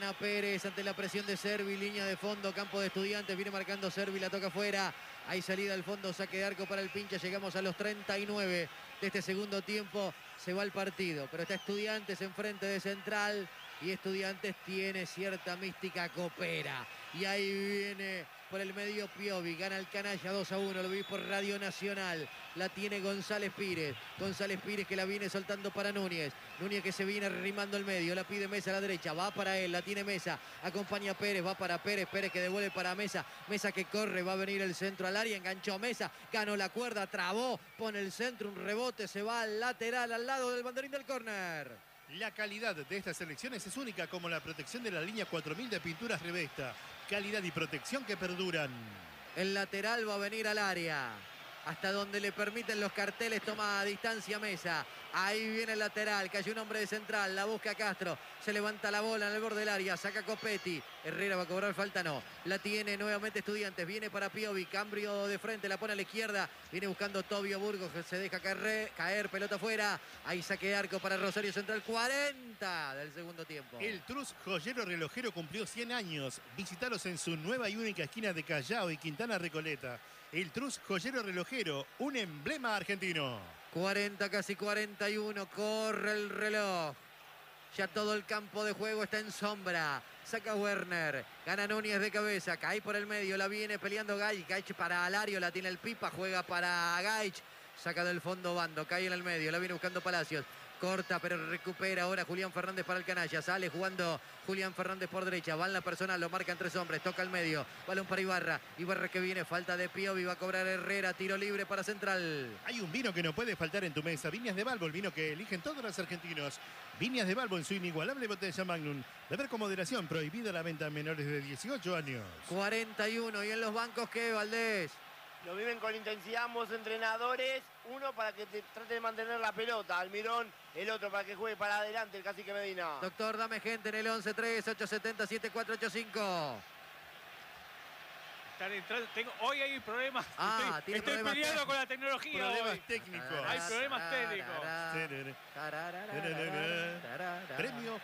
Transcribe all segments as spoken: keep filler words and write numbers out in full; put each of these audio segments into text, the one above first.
Gana Pérez ante la presión de Servi. Línea de fondo, campo de Estudiantes. Viene marcando Servi, la toca afuera. Hay salida al fondo, saque de arco para el Pincha. Llegamos a los treinta y nueve de este segundo tiempo. Se va el partido, pero está Estudiantes enfrente de Central. Y Estudiantes tiene cierta mística copera. Y ahí viene por el medio Piovi. Gana el Canalla dos a uno. Lo vi por Radio Nacional. La tiene González Pires. González Pires que la viene soltando para Núñez. Núñez que se viene arrimando el medio. La pide Mesa a la derecha. Va para él. La tiene Mesa. Acompaña a Pérez. Va para Pérez. Pérez que devuelve para Mesa. Mesa que corre. Va a venir el centro al área. Enganchó Mesa. Ganó la cuerda. Trabó. Pone el centro. Un rebote. Se va al lateral al lado del banderín del córner. La calidad de estas selecciones es única, como la protección de la línea cuatro mil de Pinturas Revesta. Calidad y protección que perduran. El lateral va a venir al área. Hasta donde le permiten los carteles, toma a distancia Mesa. Ahí viene el lateral, cayó un hombre de Central, la busca Castro. Se levanta la bola en el borde del área, saca Copetti. Herrera va a cobrar falta, no. La tiene nuevamente Estudiantes, viene para Piovi. Cambio de frente, la pone a la izquierda. Viene buscando Tobio Burgos, que se deja caer, caer pelota afuera. Ahí saque de arco para Rosario Central, cuarenta del segundo tiempo. El Trus Joyero Relojero cumplió cien años. Visitaros en su nueva y única esquina de Callao y Quintana Recoleta. El Trus Joyero Relojero, un emblema argentino. cuarenta, casi cuarenta y uno, corre el reloj. Ya todo el campo de juego está en sombra. Saca Werner, gana Núñez de cabeza, cae por el medio, la viene peleando Gaich. Gaich para Alario, la tiene el Pipa, juega para Gaich. Saca del fondo Bando, cae en el medio, la viene buscando Palacios. Corta, pero recupera ahora Julián Fernández para el Canalla. Sale jugando Julián Fernández por derecha. Va en la personal, lo marcan tres hombres. Toca el medio. Balón para Ibarra. Ibarra que viene, falta de Piovi. Va a cobrar Herrera. Tiro libre para Central. Hay un vino que no puede faltar en tu mesa. Viñas de Balbo, el vino que eligen todos los argentinos. Viñas de Balbo en su inigualable botella Magnum. Beber con moderación. Prohibida la venta a menores de dieciocho años. cuarenta y uno. ¿Y en los bancos qué, Valdés? Lo viven con intensidad ambos entrenadores. Uno para que te trate de mantener la pelota, Almirón. El otro para que juegue para adelante, el Cacique Medina. Doctor, dame gente en el once tres ocho siete cero siete cuatro ocho cinco. Están entrando, tengo, hoy hay problemas. Ah, estoy estoy peleando con la tecnología. Problemas hoy. técnicos. Hay problemas técnicos. Premio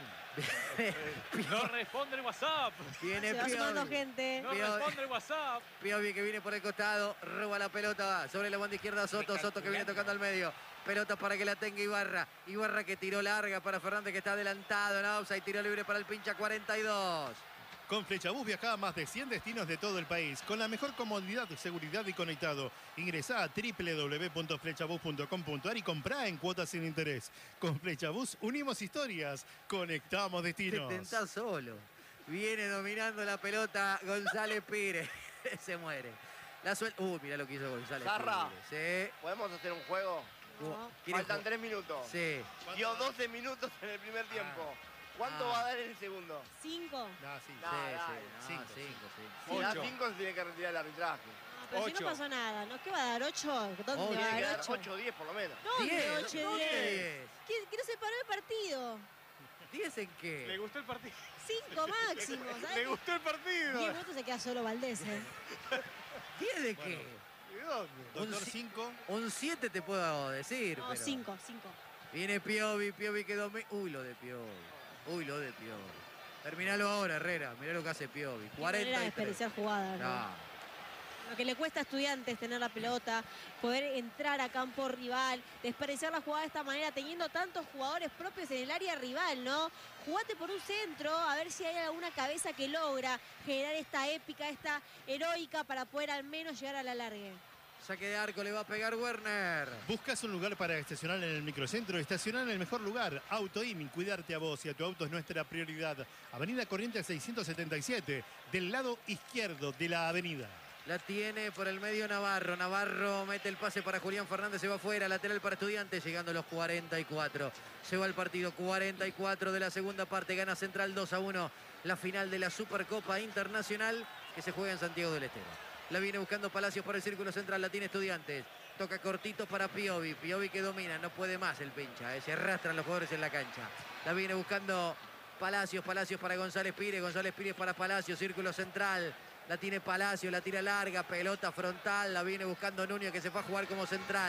feliz. No responde el WhatsApp. Viene Se va sumando Piovi. gente. No Piovi. responde el WhatsApp. Piovi que viene por el costado, roba la pelota sobre la banda izquierda Soto, Soto que viene tocando al medio. Pelota para que la tenga Ibarra. Ibarra que tiró larga para Fernández que está adelantado en offside, tiro libre para el Pincha, cuarenta y dos. Con Flechabús viaja a más de cien destinos de todo el país, con la mejor comodidad, seguridad y conectado. Ingresá a w w w punto flechabús punto com punto a r y comprá en cuotas sin interés. Con Flechabús unimos historias, conectamos Te destinos. tentás solo. Viene dominando la pelota González Pires. Se muere. La suelta. Uh, mirá lo que hizo González Zarra. Pires. Sí. ¿Podemos hacer un juego? No. ¿Quiere Faltan ju- tres minutos. Sí. Dio doce minutos en el primer tiempo. ¿Cuánto Ah. va a dar en el segundo? Cinco. Ah, sí. No, Sí, dale. sí, no, Cinco, cinco, sí. Si da Ocho. cinco se tiene que retirar el arbitraje. No, pero si Ocho. no pasó nada, ¿no? ¿Qué va a dar? ¿Ocho? ¿Dónde Oh, va a Tiene que dar dar ocho? ocho o diez por lo menos. ¿Dónde Diez, ocho y ¿dónde diez? diez? ¿Que, que no se paró el partido? ¿Diez en Le qué? gustó el partido. Cinco máximo, Le ¿sabes? gustó el partido. Diez minutos se queda solo Valdés, ¿eh? ¿Diez de qué? ¿De dónde? Doctor Un ci- cinco. Un siete te puedo decir. No, pero... cinco, cinco. Viene Piovi, Piovi que domina. Uy, lo de Piovi. Uy, lo de Piovi. Terminalo ahora, Herrera. Mirá lo que hace Piovi. Qué manera de cuarenta y tres. desperdiciar jugadas, ¿no? No. Lo que le cuesta a Estudiantes tener la pelota, poder entrar a campo rival, desperdiciar la jugada de esta manera, teniendo tantos jugadores propios en el área rival, ¿no? Jugate por un centro, a ver si hay alguna cabeza que logra generar esta épica, esta heroica para poder al menos llegar a la largue. Saque de arco, le va a pegar Werner. ¿Buscas un lugar para estacionar en el microcentro? Estacionar en el mejor lugar. Autoiming, cuidarte a vos y a tu auto es nuestra prioridad. Avenida Corrientes seiscientos setenta y siete, del lado izquierdo de la avenida. La tiene por el medio Navarro. Navarro mete el pase para Julián Fernández. Se va afuera. Lateral para Estudiantes. Llegando a los cuarenta y cuatro. Se va el partido. cuarenta y cuatro de la segunda parte. Gana Central dos a uno. La final de la Supercopa Internacional que se juega en Santiago del Estero. La viene buscando Palacios por el círculo central. La tiene Estudiantes. Toca cortito para Piovi. Piovi que domina. No puede más el Pincha. Eh. Se arrastran los jugadores en la cancha. La viene buscando Palacios. Palacios para González Pires. González Pires para Palacios. Círculo central. La tiene Palacio, la tira larga, pelota frontal, la viene buscando Núñez que se fue a jugar como central.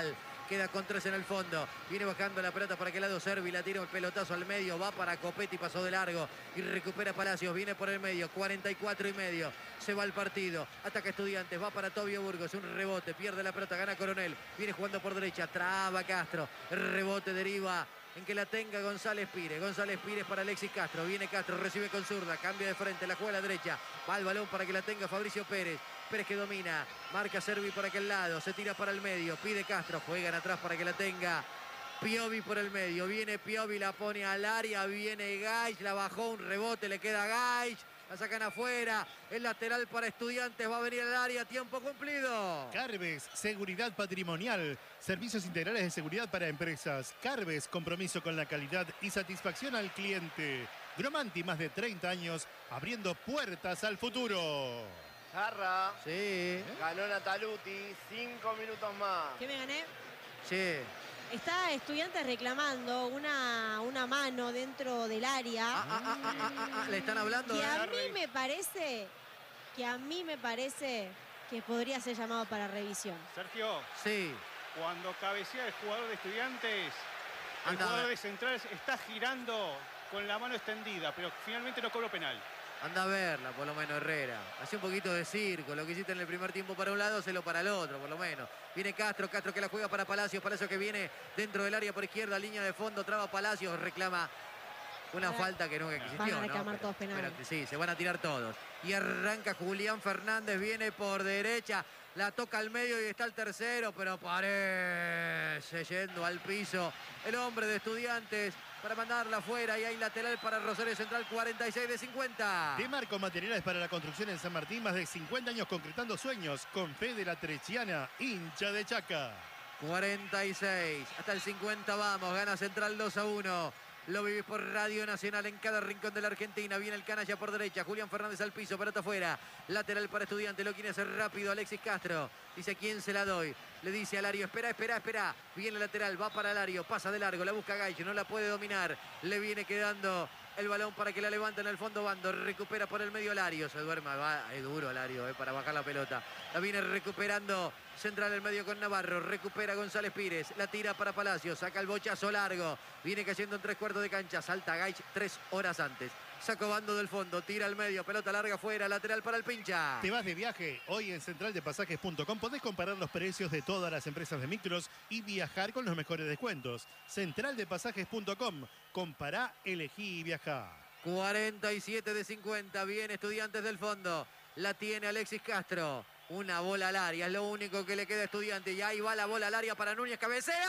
Queda con tres en el fondo. Viene bajando la pelota para aquel lado Servi. La tira un pelotazo al medio. Va para Copetti. Pasó de largo. Y recupera Palacios. Viene por el medio. cuarenta y cuatro y medio. Se va el partido. Ataca Estudiantes. Va para Tobio Burgos. Un rebote. Pierde la pelota. Gana Coronel. Viene jugando por derecha. Traba Castro. El rebote deriva en que la tenga González Pires. González Pires para Alexis Castro. Viene Castro. Recibe con zurda. Cambia de frente. La juega a la derecha. Va el balón para que la tenga Fabricio Pérez. Pérez que domina, marca Servi por aquel lado, se tira para el medio, pide Castro, juegan atrás para que la tenga Piovi por el medio, viene Piovi, la pone al área, viene Gaich, la bajó, un rebote, le queda Gaich, la sacan afuera, el lateral para Estudiantes, va a venir al área, tiempo cumplido. Carves, seguridad patrimonial, servicios integrales de seguridad para empresas. Carves, compromiso con la calidad y satisfacción al cliente. Gromanti, más de treinta años, abriendo puertas al futuro. Jarra. Sí. Ganó Nataluti. Cinco minutos más. ¿Qué me gané? Sí. Está Estudiantes reclamando una, una mano dentro del área. Ah, ah, ah, ah, ah, ah, le están hablando. Que ¿eh? a mí me parece, que a mí me parece que podría ser llamado para revisión. Sergio, Sí. cuando cabecea el jugador de Estudiantes, el Anda, jugador a ver. de Centrales está girando con la mano extendida, pero finalmente no cobró penal. Anda a verla, por lo menos, Herrera. Hace un poquito de circo. Lo que hiciste en el primer tiempo para un lado, hacelo para el otro, por lo menos. Viene Castro, Castro que la juega para Palacios. Palacios que viene dentro del área por izquierda, línea de fondo, traba Palacios, reclama una Van a- falta que nunca existió, van a ¿no? reclamar Pero- todos penales. pero sí, se van a tirar todos. Y arranca Julián Fernández, viene por derecha, la toca al medio y está el tercero, pero parece yendo al piso el hombre de Estudiantes para mandarla afuera y hay lateral para Rosario Central, cuarenta y seis de cincuenta. De Marco Materiales para la construcción en San Martín, más de cincuenta años concretando sueños, con fe de la Trechiana, hincha de Chaca. cuarenta y seis, hasta el cincuenta vamos, gana Central dos a uno. Lo vivís por Radio Nacional en cada rincón de la Argentina. Viene el canalla por derecha. Julián Fernández al piso. Pelota afuera. Lateral para Estudiantes. Lo quiere hacer rápido Alexis Castro. Dice, ¿a quién se la doy? Le dice a Lario, espera, espera, espera. Viene el lateral. Va para Lario. Pasa de largo. La busca Gaich. No la puede dominar. Le viene quedando el balón para que la levante en el fondo bando. Recupera por el medio Lario. Se duerme. Va, es duro Lario eh, para bajar la pelota. La viene recuperando Central el medio con Navarro. Recupera González Pires. La tira para Palacios. Saca el bochazo largo. Viene cayendo en tres cuartos de cancha. Salta Gaich tres horas antes. Saco bando del fondo. Tira al medio. Pelota larga afuera. Lateral para el pincha. ¿Te vas de viaje? Hoy en central de pasajes punto com podés comparar los precios de todas las empresas de micros y viajar con los mejores descuentos. central de pasajes punto com. Compará, elegí y viajá. cuarenta y siete de cincuenta. Viene Estudiantes del fondo. La tiene Alexis Castro. Una bola al área. Es lo único que le queda a Estudiantes. Y ahí va la bola al área para Núñez. Cabecea.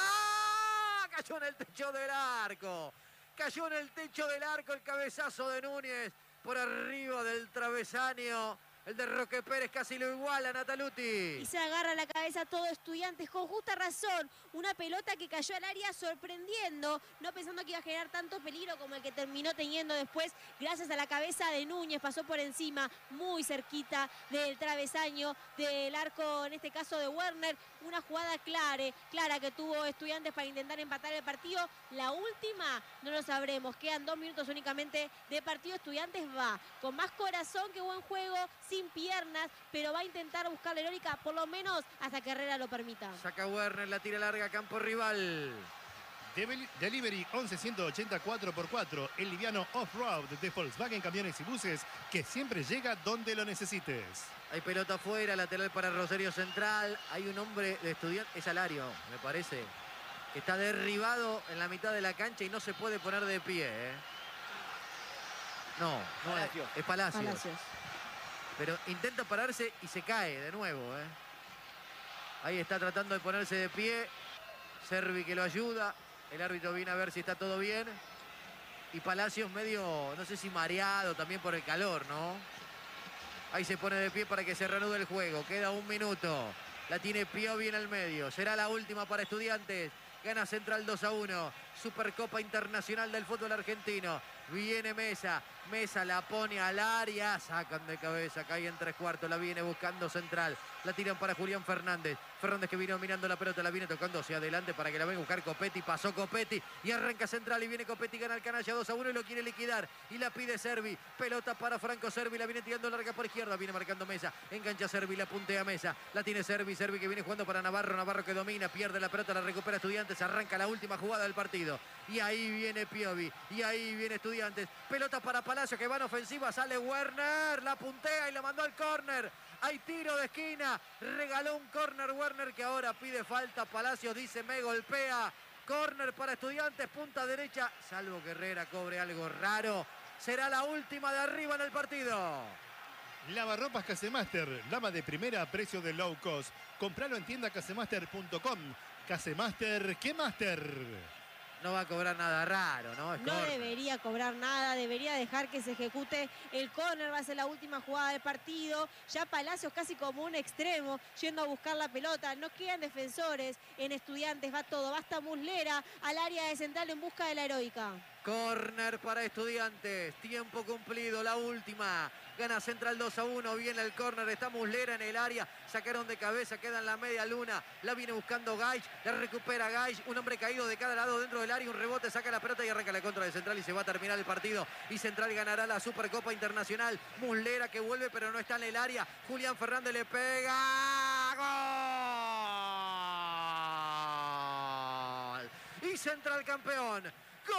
Cayó en el techo del arco. Cayó en el techo del arco el cabezazo de Núñez. Por arriba del travesaño. El de Roque Pérez casi lo iguala a Nataluti. Y se agarra la cabeza todo Estudiantes con justa razón. Una pelota que cayó al área sorprendiendo, no pensando que iba a generar tanto peligro como el que terminó teniendo después. Gracias a la cabeza de Núñez, pasó por encima, muy cerquita del travesaño, del arco, en este caso de Werner. Una jugada clara, clara que tuvo Estudiantes para intentar empatar el partido. La última no lo sabremos. Quedan dos minutos únicamente de partido. Estudiantes va con más corazón que buen juego, sin piernas, pero va a intentar buscar la heroica, por lo menos hasta que Herrera lo permita. Saca Werner, la tira larga, campo rival. Deli- Delivery once ciento ochenta cuatro por cuatro, el liviano off-road de Volkswagen Camiones y Buses, que siempre llega donde lo necesites. Hay pelota afuera, lateral para Rosario Central. Hay un hombre de Estudiantes, es Alario, me parece, que está derribado en la mitad de la cancha y no se puede poner de pie. ¿eh? No, no es, Palacios. es Palacios. Palacios. Pero intenta pararse y se cae de nuevo. ¿eh? Ahí está tratando de ponerse de pie. Servi que lo ayuda. El árbitro viene a ver si está todo bien. Y Palacios medio, no sé si mareado también por el calor, ¿no? Ahí se pone de pie para que se reanude el juego. Queda un minuto. La tiene Piovi en el medio. Será la última para Estudiantes. Gana Central dos a uno. Supercopa Internacional del Fútbol Argentino. Viene Mesa. Mesa la pone al área. Sacan de cabeza. Cae en tres cuartos. La viene buscando Central. La tiran para Julián Fernández. Fernández que vino mirando la pelota. La viene tocando hacia adelante para que la venga a buscar Copetti. Pasó Copetti. Y arranca Central. Y viene Copetti. Gana el Canalla dos a uno. Y lo quiere liquidar. Y la pide Servi. Pelota para Franco Servi. La viene tirando larga por izquierda. Viene marcando Mesa. Engancha Servi. La puntea Mesa. La tiene Servi. Servi que viene jugando para Navarro. Navarro que domina. Pierde la pelota. La recupera Estudiantes. Arranca la última jugada del partido. Y ahí viene Piovi. Y ahí viene Estudiantes. Pelota para Palacio que va en ofensiva. Sale Werner. La puntea y la mandó al córner. Hay tiro de esquina. Regaló un córner Werner que ahora pide falta. Palacios dice me golpea. Córner para Estudiantes. Punta derecha. Salvo que Herrera cobre algo raro. Será la última de arriba en el partido. Lavarropas Casemaster. Lava de primera a precio de low cost. Compralo en tienda casemaster punto com. Casemaster, ¿qué master? No va a cobrar nada raro, ¿no? Es No córner. debería cobrar nada, debería dejar que se ejecute el córner, va a ser la última jugada del partido. Ya Palacios casi como un extremo, yendo a buscar la pelota. No quedan defensores en Estudiantes, va todo. Va hasta Muslera al área de Central en busca de la heroica. Córner para Estudiantes. Tiempo cumplido, la última. Gana Central dos a uno. Viene el córner. Está Muslera en el área. Sacaron de cabeza. Queda en la media luna. La viene buscando Gaich. La recupera Gaich. Un hombre caído de cada lado dentro del área. Un rebote. Saca la pelota y arranca la contra de Central. Y se va a terminar el partido. Y Central ganará la Supercopa Internacional. Muslera que vuelve pero no está en el área. Julián Fernández le pega. ¡Gol! Y Central campeón. ¡Gol!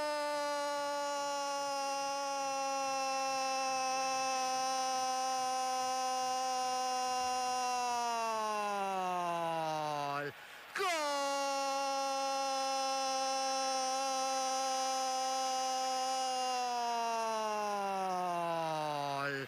¡Gol!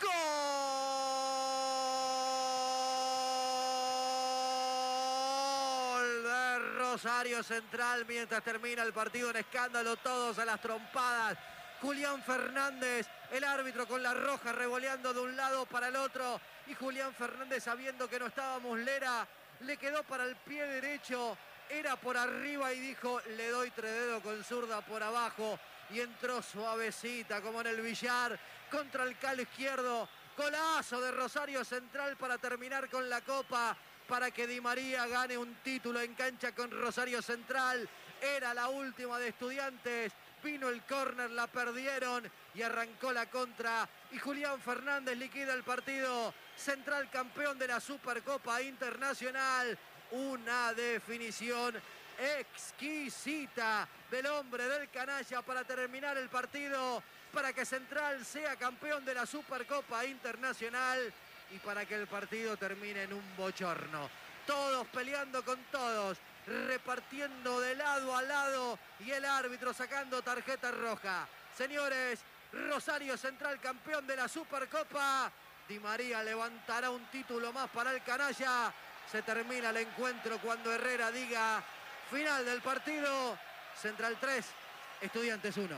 ¡Gol! De Rosario Central mientras termina el partido en escándalo, todos a las trompadas. Julián Fernández, el árbitro con la roja revoleando de un lado para el otro. Y Julián Fernández sabiendo que no estaba Muslera, le quedó para el pie derecho. Era por arriba y dijo, le doy tres dedos con zurda por abajo. Y entró suavecita como en el billar contra el calo izquierdo. Golazo de Rosario Central para terminar con la copa. Para que Di María gane un título en cancha con Rosario Central. Era la última de Estudiantes. Vino el córner, la perdieron y arrancó la contra. Y Julián Fernández liquida el partido. Central campeón de la Supercopa Internacional. Una definición exquisita del hombre del canalla para terminar el partido. Para que Central sea campeón de la Supercopa Internacional. Y para que el partido termine en un bochorno. Todos peleando con todos. Repartiendo de lado a lado y el árbitro sacando tarjeta roja. Señores, Rosario Central campeón de la Supercopa. Di María levantará un título más para el canalla. Se termina el encuentro cuando Herrera diga final del partido. Central tres, Estudiantes uno.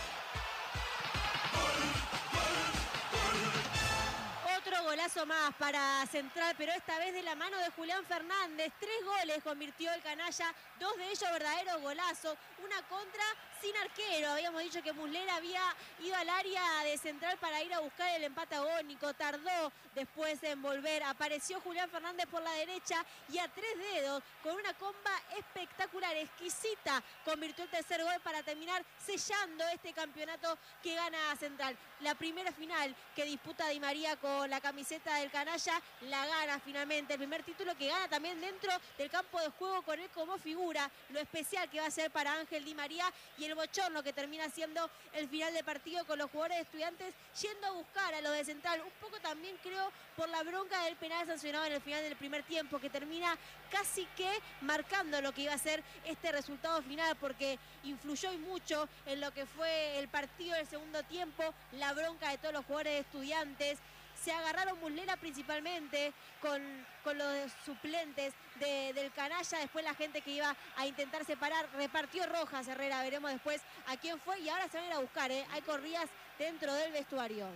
Otro golazo más para Central, pero esta vez de la mano de Julián Fernández. Tres goles convirtió el canalla, dos de ellos verdaderos golazos. Una contra sin arquero. Habíamos dicho que Muslera había ido al área de Central para ir a buscar el empate agónico. Tardó después en volver. Apareció Julián Fernández por la derecha y a tres dedos, con una comba espectacular, exquisita, convirtió el tercer gol para terminar sellando este campeonato que gana Central. La primera final que disputa Di María con la camiseta del canalla, la gana finalmente. El primer título que gana también dentro del campo de juego con él como figura. Lo especial que va a ser para Ángel Di María y el bochorno que termina siendo el final de partido con los jugadores de Estudiantes yendo a buscar a los de Central. Un poco también creo por la bronca del penal sancionado en el final del primer tiempo, que termina casi que marcando lo que iba a ser este resultado final, porque influyó y mucho en lo que fue el partido del segundo tiempo, la bronca de todos los jugadores de Estudiantes. Se agarraron Muslera principalmente con, con los suplentes de, del canalla. Después la gente que iba a intentar separar repartió rojas Herrera. Veremos después a quién fue. Y ahora se van a ir a buscar, ¿eh? Hay corridas dentro del vestuario.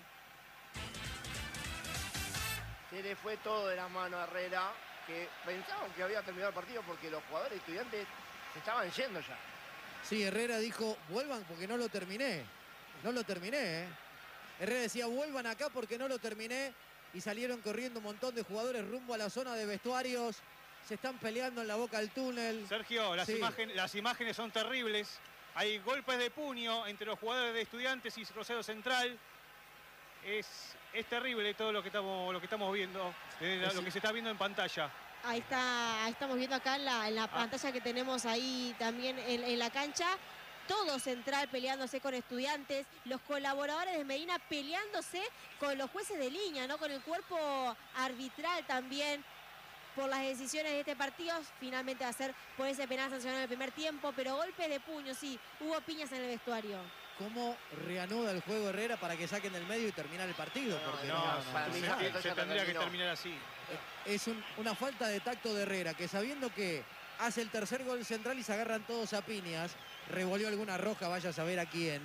Se le fue todo de las manos a Herrera, que pensaban que había terminado el partido porque los jugadores Estudiantes se estaban yendo ya. Sí, Herrera dijo, vuelvan porque no lo terminé. No lo terminé, ¿eh? Herrera decía, vuelvan acá porque no lo terminé. Y salieron corriendo un montón de jugadores rumbo a la zona de vestuarios. Se están peleando en la boca del túnel. Sergio, las, Sí. imagen, las imágenes son terribles. Hay golpes de puño entre los jugadores de Estudiantes y Rosario Central. Es, es terrible todo lo que estamos, lo que estamos viendo, eh, Es- lo que se está viendo en pantalla. Ahí está, ahí estamos viendo acá en la, en la pantalla que tenemos ahí también en, en la cancha. Todo Central peleándose con Estudiantes, los colaboradores de Medina peleándose con los jueces de línea, ¿no? Con el cuerpo arbitral también por las decisiones de este partido. Finalmente va a ser por ese penal sancionado en el primer tiempo, pero golpes de puño, sí, hubo piñas en el vestuario. ¿Cómo reanuda el juego Herrera para que saquen del medio y terminar el partido? No, Porque no, No, no, para mí se, ya- se esto ya tendría que terminó. terminar así. es un- una falta de tacto de Herrera, que sabiendo que hace el tercer gol Central y se agarran todos a piñas, revolvió alguna roja, vaya a saber a quién.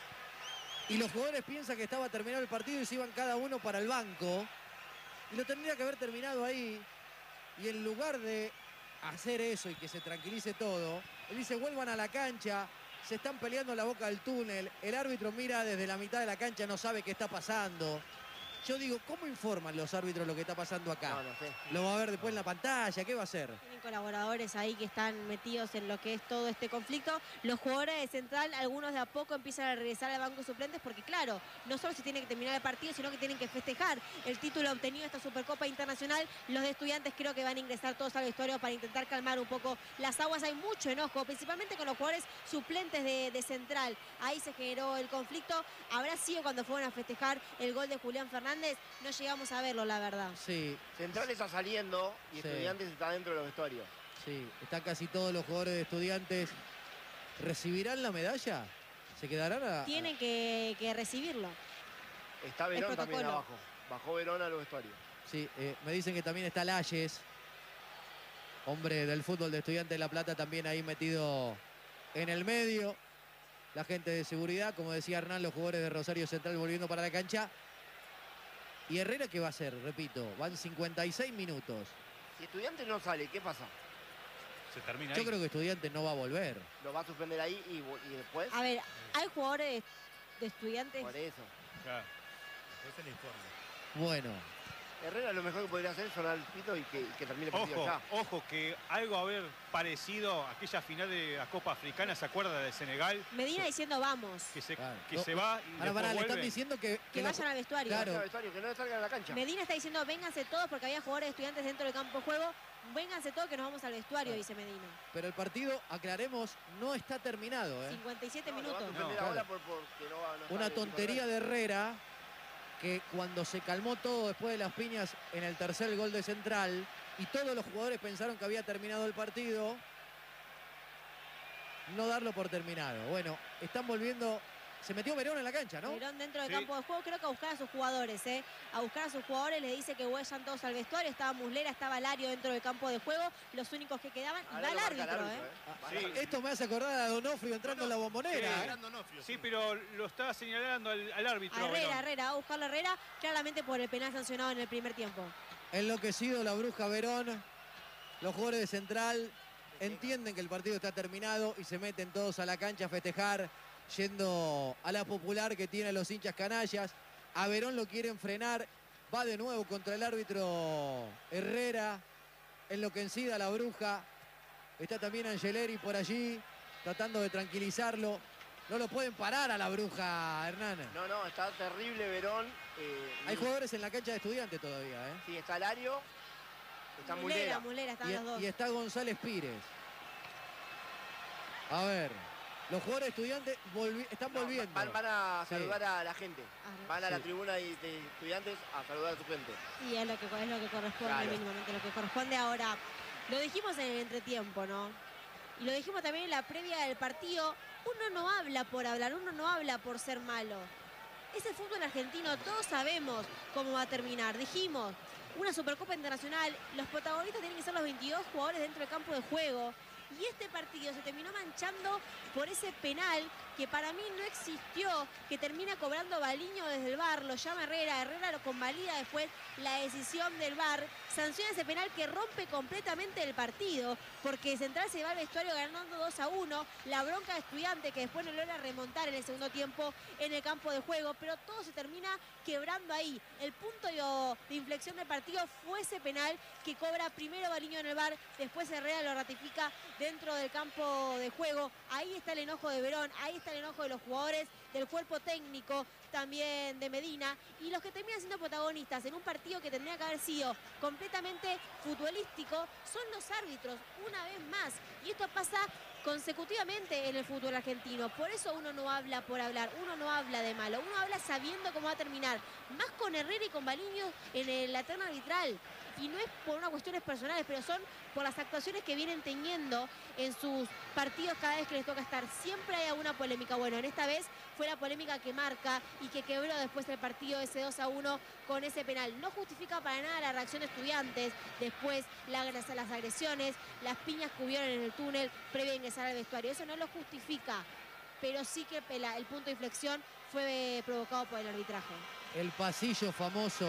Y los jugadores piensan que estaba terminado el partido y se iban cada uno para el banco. Y lo tendría que haber terminado ahí. Y en lugar de hacer eso y que se tranquilice todo, él dice, vuelvan a la cancha, se están peleando en la boca del túnel, el árbitro mira desde la mitad de la cancha, no sabe qué está pasando. Yo digo, ¿cómo informan los árbitros lo que está pasando acá? No, no sé. Lo va a ver después en la pantalla, ¿qué va a hacer? Tienen colaboradores ahí que están metidos en lo que es todo este conflicto. Los jugadores de Central, algunos de a poco empiezan a regresar al banco de suplentes porque, claro, no solo se tiene que terminar el partido, sino que tienen que festejar el título obtenido esta Supercopa Internacional. Los de Estudiantes creo que van a ingresar todos al vestuario para intentar calmar un poco las aguas. Hay mucho enojo, principalmente con los jugadores suplentes de, de Central. Ahí se generó el conflicto. Habrá sido cuando fueron a festejar el gol de Julián Fernández. No llegamos a verlo, la verdad. Sí, Central está saliendo y Sí. Estudiantes está dentro de los vestuarios. sí, están casi todos los jugadores de Estudiantes. ¿Recibirán la medalla? ¿Se quedarán a...? Tienen que, que recibirlo. Está Verón también protocolo. abajo. Bajó Verón a los vestuarios. Sí, eh, me dicen que también está Layes, hombre del fútbol de Estudiantes de La Plata, también ahí metido en el medio. La gente de seguridad, como decía Hernán, los jugadores de Rosario Central volviendo para la cancha. ¿Y Herrera qué va a hacer? Repito, van cincuenta y seis minutos. Si Estudiantes no sale, ¿qué pasa? Se termina Yo ahí. creo que Estudiantes no va a volver. ¿Lo va a suspender ahí y, y después? A ver, hay jugadores de, de Estudiantes. Por eso. Claro. Es el informe. Bueno, Herrera lo mejor que podría hacer es sonar el pito y que, y que termine el partido Ojo, ya. ojo, que algo haber parecido a aquella final de la Copa Africana, ¿se acuerda de Senegal? Medina diciendo vamos, Que se, Claro. que No, se va y ahora después pará, le vuelve. están diciendo que... que los- vayan al vestuario. Claro. Al vestuario, que no salgan a la cancha. Medina está diciendo vénganse todos porque había jugadores de Estudiantes dentro del campo de juego. Vénganse todos que nos vamos al vestuario, Claro. dice Medina. Pero el partido, aclaremos, no está terminado, ¿eh? cincuenta y siete No, lo va a minutos. suspender No, ahora claro. por, porque no va, no está Una el equipo tontería de Herrera, que cuando se calmó todo después de las piñas en el tercer gol de Central y todos los jugadores pensaron que había terminado el partido, no darlo por terminado. Bueno, están volviendo... Se metió Verón en la cancha, ¿no? Verón dentro del Sí. campo de juego, creo que a buscar a sus jugadores, ¿eh? A buscar a sus jugadores, le dice que vayan todos al vestuario. Estaba Muslera, estaba Lario dentro del campo de juego, los únicos que quedaban. Y Ahora va el lo marca el árbitro, árbitro, ¿eh? ¿eh? Ah, Va el Sí. árbitro. Esto me hace acordar a Donofrio entrando en la bombonera. Sí. ¿eh? Donofrio, Sí, pero lo está señalando al, al árbitro. A Herrera, Verón. Herrera, va a buscarlo a Herrera, claramente por el penal sancionado en el primer tiempo. Enloquecido la bruja Verón. Los jugadores de Central entienden que el partido está terminado y se meten todos a la cancha a festejar, yendo a la popular que tienen los hinchas canallas. A Verón lo quieren frenar. Va de nuevo contra el árbitro Herrera. Enloquecida la bruja. Está también Angeleri por allí, tratando de tranquilizarlo. No lo pueden parar a la bruja, Hernán. No, no, está terrible Verón. eh, Hay y- jugadores en la cancha de Estudiantes todavía, ¿eh? Sí, está Lario, está Muslera, Mulera. Muslera, estaban Y, los dos. y está González Pires. A ver, los jugadores de Estudiantes volvi- están No, volviendo. van, van a Sí. saludar a la gente. Ah, Van a la Sí. tribuna de, de Estudiantes a saludar a su gente. Sí, es lo que, es lo que corresponde Claro. mínimamente, lo que corresponde ahora. Lo dijimos en el entretiempo, ¿no? Y lo dijimos también en la previa del partido. Uno no habla por hablar, uno no habla por ser malo. Es el fútbol argentino, todos sabemos cómo va a terminar. Dijimos, una Supercopa Internacional, los protagonistas tienen que ser los veintidós jugadores dentro del campo de juego. Y este partido se terminó manchando por ese penal que para mí no existió, que termina cobrando Baliño desde el V A R, lo llama Herrera, Herrera lo convalida después la decisión del V A R, sanciona ese penal que rompe completamente el partido, porque Central se va al vestuario ganando dos a uno, la bronca de Estudiante que después no logra remontar en el segundo tiempo en el campo de juego, pero todo se termina quebrando ahí. El punto de inflexión del partido fue ese penal que cobra primero Baliño en el V A R, después Herrera lo ratifica dentro del campo de juego. Ahí está el enojo de Verón, ahí está el enojo de los jugadores, del cuerpo técnico, también de Medina, y los que terminan siendo protagonistas en un partido que tendría que haber sido completamente futbolístico son los árbitros, una vez más. Y esto pasa consecutivamente en el fútbol argentino. Por eso uno no habla por hablar, uno no habla de malo, uno habla sabiendo cómo va a terminar. Más con Herrera y con Baliño en el, la terna arbitral. Y no es por unas cuestiones personales, pero son por las actuaciones que vienen teniendo en sus partidos cada vez que les toca estar. Siempre hay alguna polémica. Bueno, en esta vez fue la polémica que marca y que quebró después el partido ese dos a uno con ese penal. No justifica para nada la reacción de Estudiantes, después la, las, las agresiones, las piñas que hubieron en el túnel previo a ingresar al vestuario. Eso no lo justifica, pero sí que el, el punto de inflexión fue provocado por el arbitraje. El pasillo famoso,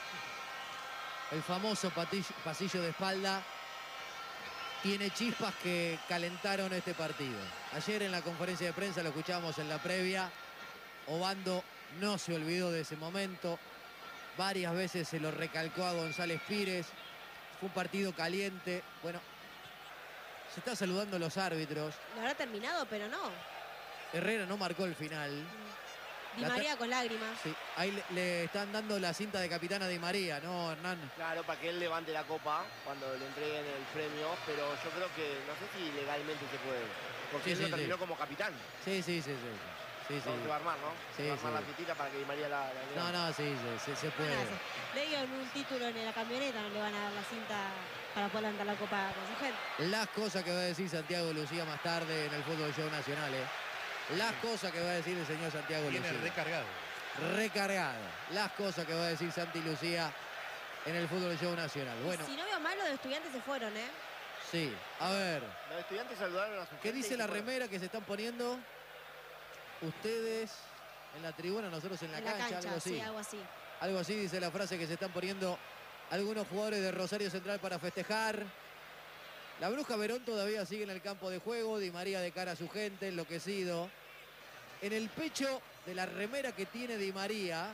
el famoso patillo, pasillo de espalda, tiene chispas que calentaron este partido. Ayer en la conferencia de prensa, lo escuchamos en la previa, Obando no se olvidó de ese momento. Varias veces se lo recalcó a González Pires. Fue un partido caliente. Bueno, se está saludando los árbitros. Lo habrá terminado, pero no. Herrera no marcó el final. Di María con lágrimas. Sí, ahí le, le están dando la cinta de capitana Di María, ¿no, Hernán? Claro, para que él levante la copa cuando le entreguen el premio, pero yo creo que no sé si legalmente se puede, porque Sí, él sí, lo terminó sí. como capitán. Sí, sí, sí, sí. sí, sí. No, se va a armar, ¿no? Sí, se va a armar sí. la fitita para que Di María la... la No, no, sí, sí, sí, se puede. Bueno, le dieron un título en la camioneta, no le van a dar la cinta para poder levantar la copa con su gente. Las cosas que va a decir Santiago Lucía más tarde en el Fútbol Show Nacional, ¿eh? Las cosas que va a decir el señor Santiago Viene Lucía. recargado. Recargado. Las cosas que va a decir Santi Lucía en el Fútbol Show Nacional. Bueno, Si no veo mal, los Estudiantes se fueron, ¿eh? sí. A ver, Los estudiantes saludaron a su ¿qué gente dice y la se fueron. remera que se están poniendo? Ustedes en la tribuna, nosotros en la, En cancha, algo así. sí, algo así. Algo así dice la frase que se están poniendo algunos jugadores de Rosario Central para festejar. La Bruja Verón todavía sigue en el campo de juego. Di María de cara a su gente, enloquecido. En el pecho de la remera que tiene Di María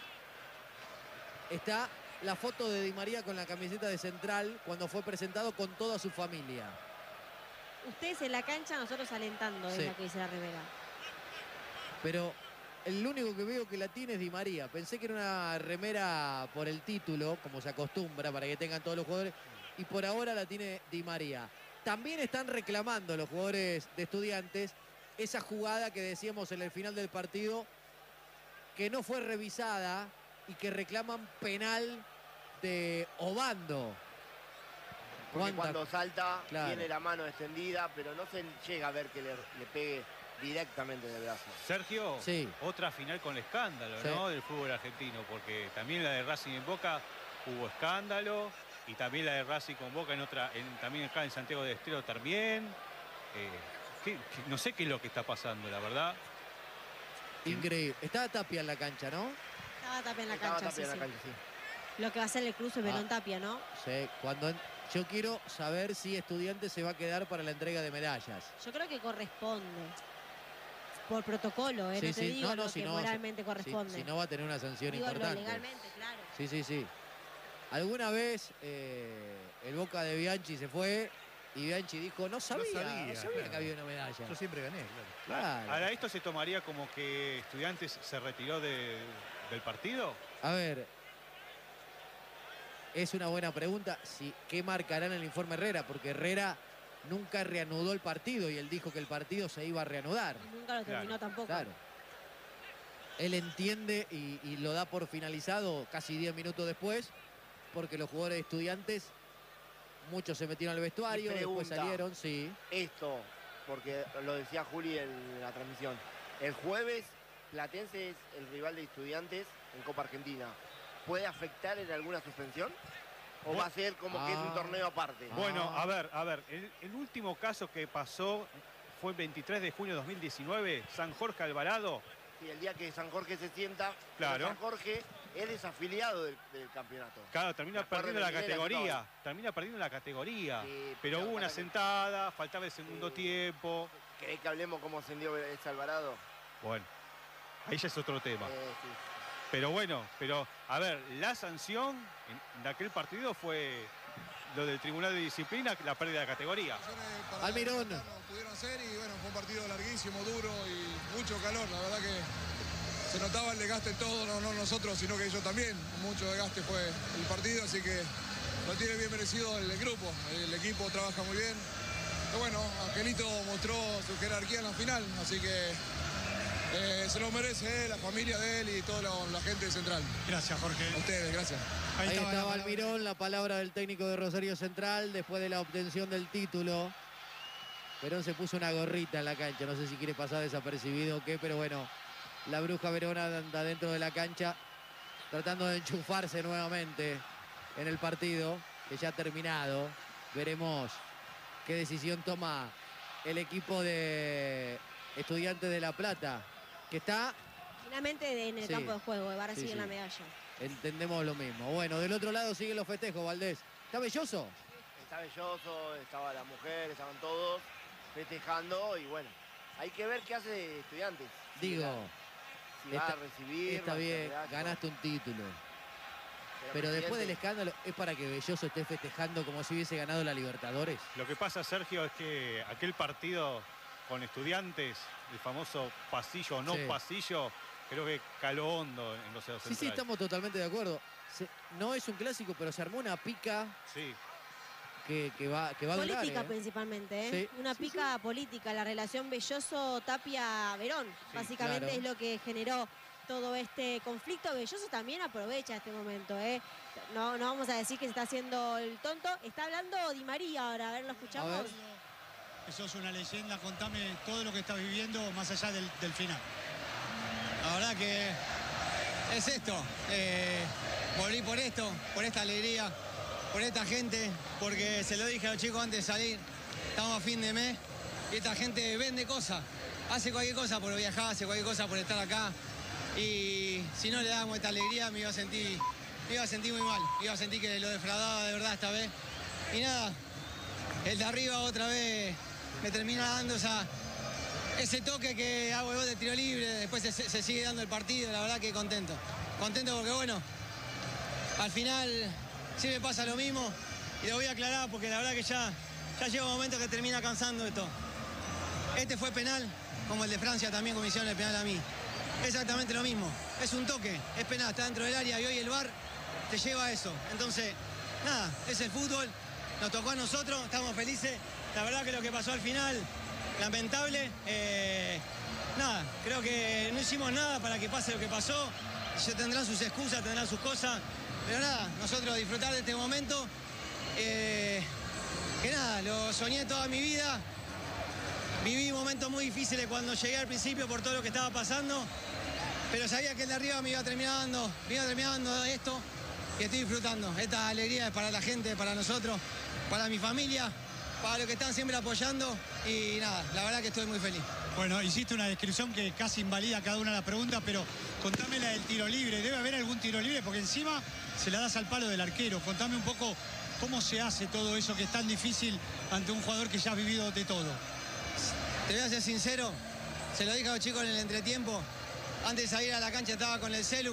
está la foto de Di María con la camiseta de Central cuando fue presentado con toda su familia. Ustedes en la cancha, nosotros alentando, es Sí. lo que dice la remera. Pero el único que veo que la tiene es Di María. Pensé que era una remera por el título, como se acostumbra, para que tengan todos los jugadores. Y por ahora la tiene Di María. También están reclamando los jugadores de Estudiantes esa jugada que decíamos en el final del partido, que no fue revisada y que reclaman penal de Obando. Porque ¿Cuánta- cuando salta, Claro. tiene la mano extendida, pero no se llega a ver que le, le pegue directamente en el brazo. Sergio, Sí. otra final con escándalo, Sí. ¿no? Del fútbol argentino, porque también la de Racing en Boca hubo escándalo, y también la de Racing con Boca en otra, en, también acá en Santiago del Estero también. Eh, ¿qué- qué- no sé qué es lo que está pasando, la verdad. Increíble. Estaba Tapia en la cancha, ¿no? Estaba Tapia en la Estaba cancha, Tapia sí, en la sí. cancha, sí. Lo que va a hacer el cruce es Verón Ah. Tapia, ¿no? Sí. Cuando en- Yo quiero saber si Estudiantes se va a quedar para la entrega de medallas. Yo creo que corresponde. Por protocolo, ¿eh? Sí, no te sí. digo No, no, lo si que no, moralmente Si, corresponde. si no va a tener una sanción digo lo importante. legalmente, claro. Sí, sí, sí. Alguna vez eh, el Boca de Bianchi se fue y Bianchi dijo, no sabía, no sabía, sabía, claro. que había una medalla. Yo siempre gané, claro. Claro. Ahora, ¿esto se tomaría como que Estudiantes se retiró de- del partido? A ver, es una buena pregunta. Si, ¿qué marcará en el informe Herrera? Porque Herrera nunca reanudó el partido y él dijo que el partido se iba a reanudar. Y nunca lo terminó Claro, tampoco. Claro. Él entiende y, y lo da por finalizado casi diez minutos después, porque los jugadores de Estudiantes, muchos se metieron al vestuario, Y después pregunta. salieron, sí. Esto, porque lo decía Juli en la transmisión. El jueves, Platense es el rival de Estudiantes en Copa Argentina. ¿Puede afectar en alguna suspensión? ¿O Bu- va a ser como que es un Ah. torneo aparte? Ah. Bueno, a ver, a ver, el, el último caso que pasó fue el veintitrés de junio de dos mil diecinueve, San Jorge Alvarado. Y el día que San Jorge se sienta, Claro. San Jorge es desafiliado del, del campeonato. Claro, termina Me acuerdo perdiendo de la Minera, categoría. todo. Termina perdiendo la categoría. Sí, pero hubo una para que- sentada, faltaba el segundo Sí. tiempo. ¿Querés que hablemos cómo ascendió ese Alvarado? Bueno, ahí ya es otro tema. Eh, sí. Pero bueno, pero a ver, la sanción en, de aquel partido fue lo del Tribunal de Disciplina, la pérdida de categoría. Para Almirón. no pudieron hacer y bueno, fue un partido larguísimo, duro y mucho calor. La verdad que se notaba el desgaste en todo, no, no nosotros, sino que ellos también. Mucho desgaste fue el partido, así que lo tiene bien merecido el, el grupo. El equipo trabaja muy bien. Pero bueno, Angelito mostró su jerarquía en la final, así que eh, se lo merece eh, la familia de él y toda la, la gente de Central. Gracias, Jorge. A ustedes, gracias. Ahí, estaba estaba la palabra. Almirón, la palabra del técnico de Rosario Central después de la obtención del título. Verón se puso una gorrita en la cancha, no sé si quiere pasar desapercibido o qué, pero bueno, la bruja Verona anda dentro de la cancha tratando de enchufarse nuevamente en el partido, que ya ha terminado. Veremos qué decisión toma el equipo de Estudiantes de La Plata, que está, Finalmente en el Sí. campo de juego, va a recibir Sí, sí. la medalla. entendemos lo mismo. Bueno, del otro lado siguen los festejos, Valdés. ¿Está belloso? Está Belloso, estaba la mujer, estaban todos festejando y bueno, hay que ver qué hace Estudiantes. Si Digo, va- si va está- a recibir. está va a bien, esperar, ganaste un título. pero Pero después del presidente, escándalo, ¿es para que Belloso esté festejando como si hubiese ganado la Libertadores? Lo que pasa, Sergio, es que aquel partido con Estudiantes, el famoso pasillo o no Sí. pasillo, creo que caló hondo en los dedos Sí, sí, centrales. estamos totalmente de acuerdo. Se- no es un clásico, pero se armó una pica Sí. que, que va, que va a durar. Política ¿eh? principalmente, ¿eh? Sí, Una sí, pica política, la relación Belloso-Tapia-Verón. Sí, Básicamente claro. es lo que generó todo este conflicto. Belloso también aprovecha este momento, ¿eh? No, no vamos a decir que se está haciendo el tonto. Está hablando Di María ahora, a ver, lo escuchamos. A ver. Que sos una leyenda, contame todo lo que estás viviendo más allá del, del final. La verdad que es esto. eh, volví por esto, por esta alegría, por esta gente, porque se lo dije a los chicos antes de salir, estamos a fin de mes y esta gente vende cosas, hace cualquier cosa por viajar, hace cualquier cosa por estar acá y si no le damos esta alegría me iba a sentir, me iba a sentir muy mal, iba a sentir que lo defraudaba de verdad esta vez y nada, el de arriba otra vez me termina dando esa... Ese toque que hago el gol de tiro libre, después se, se sigue dando el partido, la verdad que contento. Contento porque bueno, al final sí me pasa lo mismo y lo voy a aclarar porque la verdad que ya, ya llega un momento que termina cansando esto. Este fue penal, como el de Francia también, como hicieron el penal a mí. Exactamente lo mismo, es un toque, es penal, está dentro del área y hoy el V A R te lleva a eso. Entonces, nada, es el fútbol, nos tocó a nosotros, estamos felices. La verdad que lo que pasó al final... Lamentable, eh, nada, creo que no hicimos nada para que pase lo que pasó, ya tendrán sus excusas, tendrán sus cosas, pero nada, nosotros disfrutar de este momento, eh, que nada, lo soñé toda mi vida, viví momentos muy difíciles cuando llegué al principio por todo lo que estaba pasando, pero sabía que el de arriba me iba terminando, me iba terminando esto y estoy disfrutando, esta alegría es para la gente, para nosotros, para mi familia, para los que están siempre apoyando y nada, la verdad que estoy muy feliz. Bueno, hiciste una descripción que casi invalida cada una de las preguntas, pero contame la del tiro libre. Debe haber algún tiro libre porque encima se la das al palo del arquero. Contame un poco cómo se hace todo eso que es tan difícil ante un jugador que ya ha vivido de todo. Te voy a ser sincero, se lo dije a los chicos en el entretiempo. Antes de salir a la cancha estaba con el celu,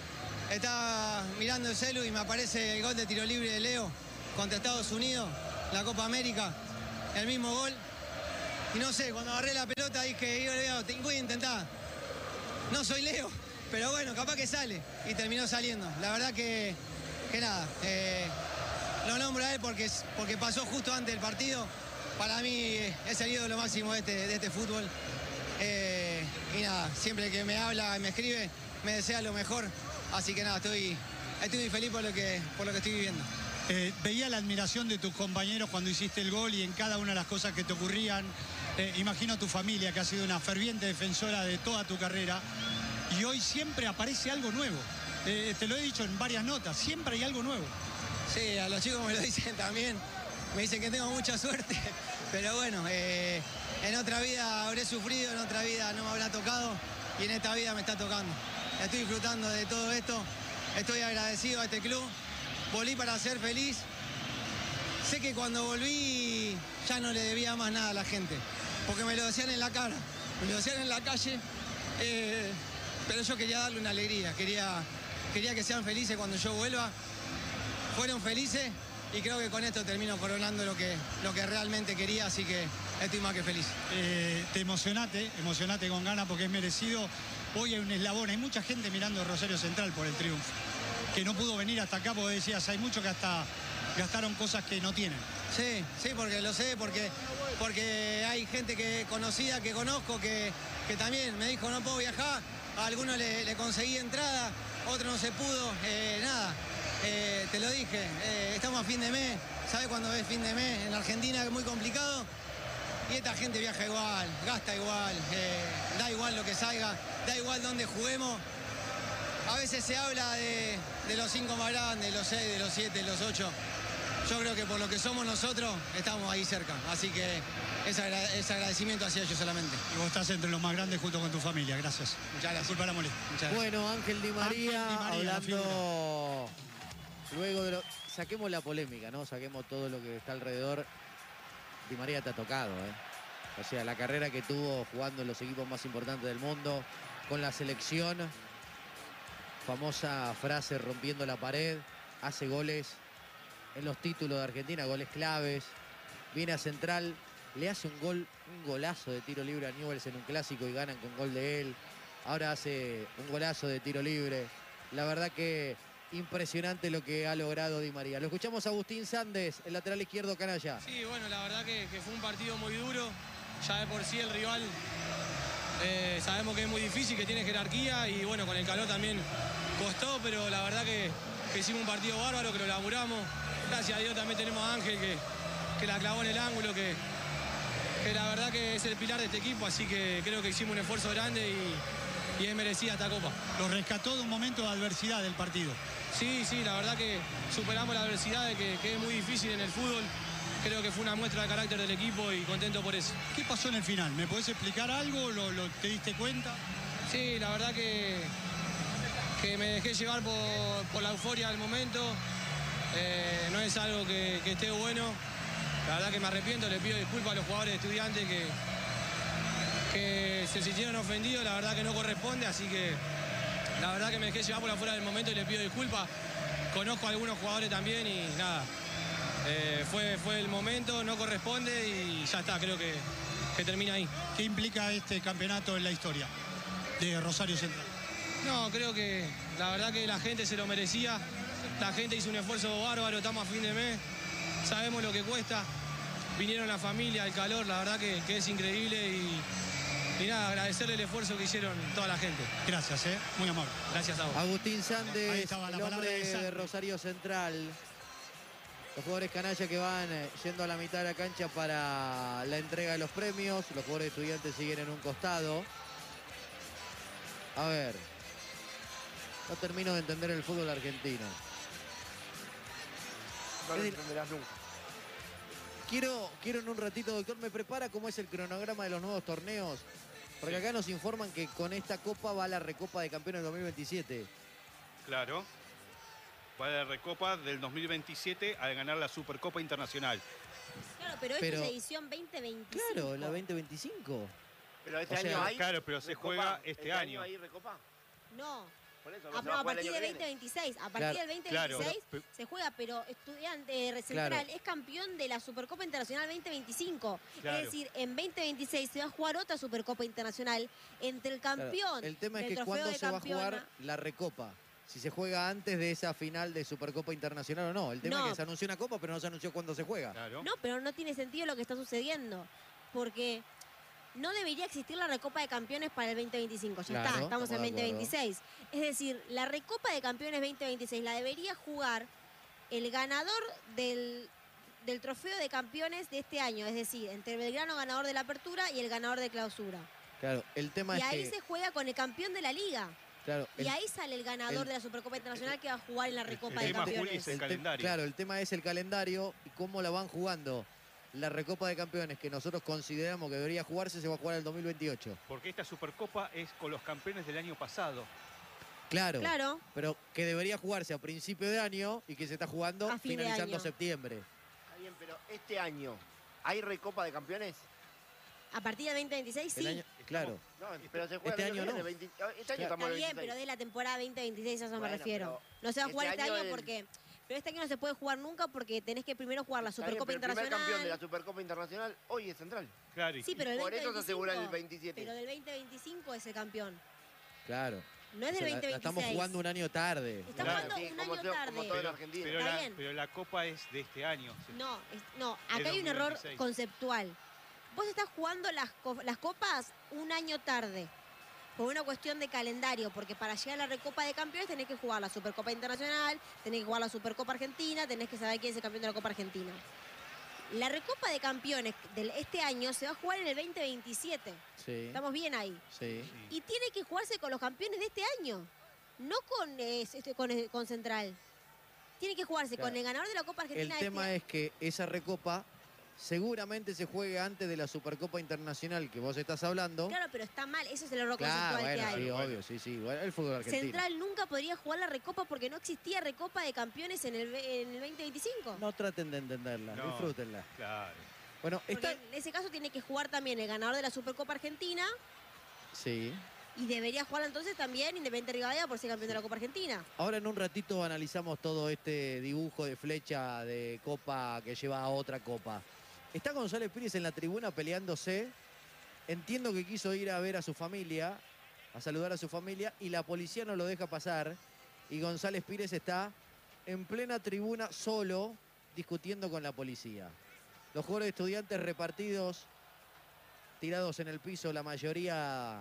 estaba mirando el celu y me aparece el gol de tiro libre de Leo contra Estados Unidos, la Copa América, el mismo gol. Y no sé, cuando agarré la pelota dije, yo voy a intentar. No soy Leo, pero bueno, capaz que sale. Y terminó saliendo. La verdad que, que nada, eh, lo nombro a él porque, porque pasó justo antes del partido. Para mí es el ídolo máximo de este, de este fútbol. Eh, y nada, siempre que me habla, me escribe, me desea lo mejor. Así que nada, estoy, estoy muy feliz por lo que, por lo que estoy viviendo. Eh, veía la admiración de tus compañeros cuando hiciste el gol y en cada una de las cosas que te ocurrían. Eh, imagino a tu familia, que ha sido una ferviente defensora de toda tu carrera. Y hoy siempre aparece algo nuevo. Eh, te lo he dicho en varias notas, siempre hay algo nuevo. Sí, a los chicos me lo dicen también. Me dicen que tengo mucha suerte. Pero bueno, eh, en otra vida habré sufrido, en otra vida no me habrá tocado y en esta vida me está tocando. Estoy disfrutando de todo esto, estoy agradecido a este club, volví para ser feliz. Sé que cuando volví ya no le debía más nada a la gente, porque me lo decían en la cara, me lo decían en la calle, eh, pero yo quería darle una alegría, quería, quería que sean felices cuando yo vuelva. Fueron felices y creo que con esto termino coronando lo que, lo que realmente quería, así que estoy más que feliz. Eh, te emocionate, emocionate con ganas porque es merecido. Hoy hay un eslabón, hay mucha gente mirando Rosario Central por el triunfo, que no pudo venir hasta acá porque decías, hay muchos que hasta gastaron cosas que no tienen. Sí, sí, porque lo sé, porque, porque hay gente que conocida, que conozco, que, que también me dijo no puedo viajar, a algunos le, le conseguí entrada, otro no se pudo, eh, nada, eh, te lo dije, eh, estamos a fin de mes, ¿sabes cuándo es fin de mes? En Argentina es muy complicado y esta gente viaja igual, gasta igual, eh, da igual lo que salga, da igual dónde juguemos. A veces se habla de, de los cinco más grandes, de los seis, de los siete, de los ocho. Yo creo que por lo que somos nosotros, estamos ahí cerca. Así que ese, agra ese agradecimiento hacia ellos solamente. Y vos estás entre los más grandes junto con tu familia. Gracias. Muchas gracias. Disculpa la molestia. Muchas gracias. Bueno, Ángel Di María, Ángel Di María, la hablando luego de lo... Saquemos la polémica, ¿no? Saquemos todo lo que está alrededor. Di María te ha tocado, ¿eh? O sea, la carrera que tuvo jugando en los equipos más importantes del mundo, con la selección, famosa frase rompiendo la pared, hace goles en los títulos de Argentina, goles claves, viene a Central, le hace un gol, un golazo de tiro libre a Newell's en un clásico y ganan con gol de él. Ahora hace un golazo de tiro libre. La verdad que impresionante lo que ha logrado Di María. Lo escuchamos a Agustín Sández, el lateral izquierdo canalla. Sí, bueno, la verdad que, que fue un partido muy duro. Ya de por sí el rival eh, sabemos que es muy difícil, que tiene jerarquía y bueno, con el calor también costó, pero la verdad que, que hicimos un partido bárbaro, que lo laburamos. Gracias a Dios también tenemos a Ángel que, que la clavó en el ángulo, que, que la verdad que es el pilar de este equipo, así que creo que hicimos un esfuerzo grande y, y es merecida esta copa. Lo rescató de un momento de adversidad del partido. Sí, sí, la verdad que superamos la adversidad, de que, que es muy difícil en el fútbol. Creo que fue una muestra de carácter del equipo y contento por eso. ¿Qué pasó en el final? ¿Me podés explicar algo? ¿Lo, lo te diste cuenta? Sí, la verdad que, que me dejé llevar por, por la euforia del momento. Eh, no es algo que, que esté bueno. La verdad que me arrepiento, le pido disculpas a los jugadores de Estudiantes que, que se sintieron ofendidos. La verdad que no corresponde, así que la verdad que me dejé llevar por la fuera del momento y le pido disculpas. Conozco a algunos jugadores también y nada. Eh, fue, fue el momento, no corresponde y ya está, creo que, que termina ahí. ¿Qué implica este campeonato en la historia de Rosario Central? No, creo que la verdad que la gente se lo merecía. La gente hizo un esfuerzo bárbaro, estamos a fin de mes, sabemos lo que cuesta. Vinieron la familia, el calor, la verdad que, que es increíble y, y nada, agradecerle el esfuerzo que hicieron toda la gente. Gracias, ¿eh? Muy amable. Gracias a vos. Agustín Sández, Ahí estaba la el palabra hombre de de, Sández. Rosario Central. Los jugadores canalla que van eh, yendo a la mitad de la cancha para la entrega de los premios. Los jugadores Estudiantes siguen en un costado. A ver. No termino de entender el fútbol argentino. No Es lo decir, entenderás nunca. Quiero, quiero en un ratito, doctor, me prepara cómo es el cronograma de los nuevos torneos. Porque acá nos informan que con esta copa va la Recopa de Campeones dos mil veintisiete. Claro. Va a la Recopa del dos mil veintisiete al ganar la Supercopa Internacional. Claro, pero, Pero- esta es edición veinte veinticinco. Claro, la veinte veinticinco. Pero este O sea, año hay. claro, pero se Recopa. juega este año. hay Recopa? No, Por eso, a, se va no, a a jugar el partir año del que viene. veinte veintiséis. A partir Claro, del veinte claro. veintiséis Pero- se juega, pero Estudiante eh, Central Claro. es campeón de la Supercopa Internacional veinte veinticinco. Claro. Es decir, en veinte veintiséis se va a jugar otra Supercopa Internacional entre el campeón El tema es del que trofeo cuándo de se va a campeona. jugar la Recopa. Si se juega antes de esa final de Supercopa Internacional o no. El tema No. es que se anunció una copa, pero no se anunció cuándo se juega. Claro. No, pero no tiene sentido lo que está sucediendo. Porque no debería existir la Recopa de Campeones para el veinte veinticinco. Ya Claro, está, estamos estamos en de veinte acuerdo. veintiséis. Es decir, la Recopa de Campeones veinte veintiséis la debería jugar el ganador del, del trofeo de campeones de este año. Es decir, entre el Belgrano ganador de la apertura y el ganador de clausura. Claro, el tema Y es ahí que... se juega con el campeón de la liga. Claro, Y el- ahí sale el ganador el- de la Supercopa Internacional que va a jugar en la Recopa el de tema, Juli, Campeones. es el te- calendario. Claro, el tema es el calendario y cómo la van jugando. la Recopa de Campeones que nosotros consideramos que debería jugarse se va a jugar en el dos mil veintiocho. Porque esta Supercopa es con los campeones del año pasado. Claro, Claro. pero que debería jugarse a principio de año y que se está jugando A fin de finalizando año. septiembre. Está bien, pero este año, ¿hay Recopa de Campeones? A partir del veinte veintiséis, sí. El año- claro. No, pero se juega Este el año que no. viene, veinte este año Claro. estamos Está en el bien, veintiséis. pero de la temporada veinte veintiséis, a eso me Bueno, refiero. pero No se va a jugar este este año año el- porque... Pero este año no se puede jugar nunca porque tenés que primero jugar la Está bien, Supercopa pero el primer Internacional. campeón de la Supercopa Internacional hoy es Central. Claro, y- Sí, pero el Por eso se asegura el veinte veinticinco, veintisiete. Pero del veinte veinticinco es el campeón. Claro. No es O sea, del la- veinte la estamos veintiséis. jugando un año tarde. Está Claro. jugando Sí, un como año todo- como tarde. todo en pero, Argentina. pero Está la, bien. pero la Copa es de este año. No, es- no, Es acá hay un error dos mil veintiséis. conceptual. Vos estás jugando las, co- las copas un año tarde. Por una cuestión de calendario, porque para llegar a la Recopa de Campeones tenés que jugar la Supercopa Internacional, tenés que jugar la Supercopa Argentina, tenés que saber quién es el campeón de la Copa Argentina. La Recopa de Campeones de este año se va a jugar en el veinte veintisiete. Sí, Estamos bien ahí. sí. Y tiene que jugarse con los campeones de este año, no con, eh, este, con, eh, con Central. Tiene que jugarse Claro. con el ganador de la Copa El Argentina de tema este es que esa recopa seguramente se juegue antes de la Supercopa Internacional que vos estás hablando. Claro, pero está mal, ese es el error Claro, conceptual bueno, que hay. sí, Bueno. obvio, sí, sí. Igual el fútbol argentino. Central nunca podría jugar la Recopa porque no existía Recopa de Campeones en el, ve- en el veinte veinticinco. No traten de entenderla, No. disfrútenla. Claro. Bueno, Porque está... en ese caso tiene que jugar también el ganador de la Supercopa Argentina Sí. y debería jugar entonces también Independiente Rivadavia por ser campeón de la Copa Argentina. Ahora en un ratito analizamos todo este dibujo de flecha de copa que lleva a otra copa. Está González Pires en la tribuna peleándose. Entiendo que quiso ir a ver a su familia, a saludar a su familia, y la policía no lo deja pasar. Y González Pires está en plena tribuna solo discutiendo con la policía. Los jugadores de Estudiantes repartidos, tirados en el piso, la mayoría.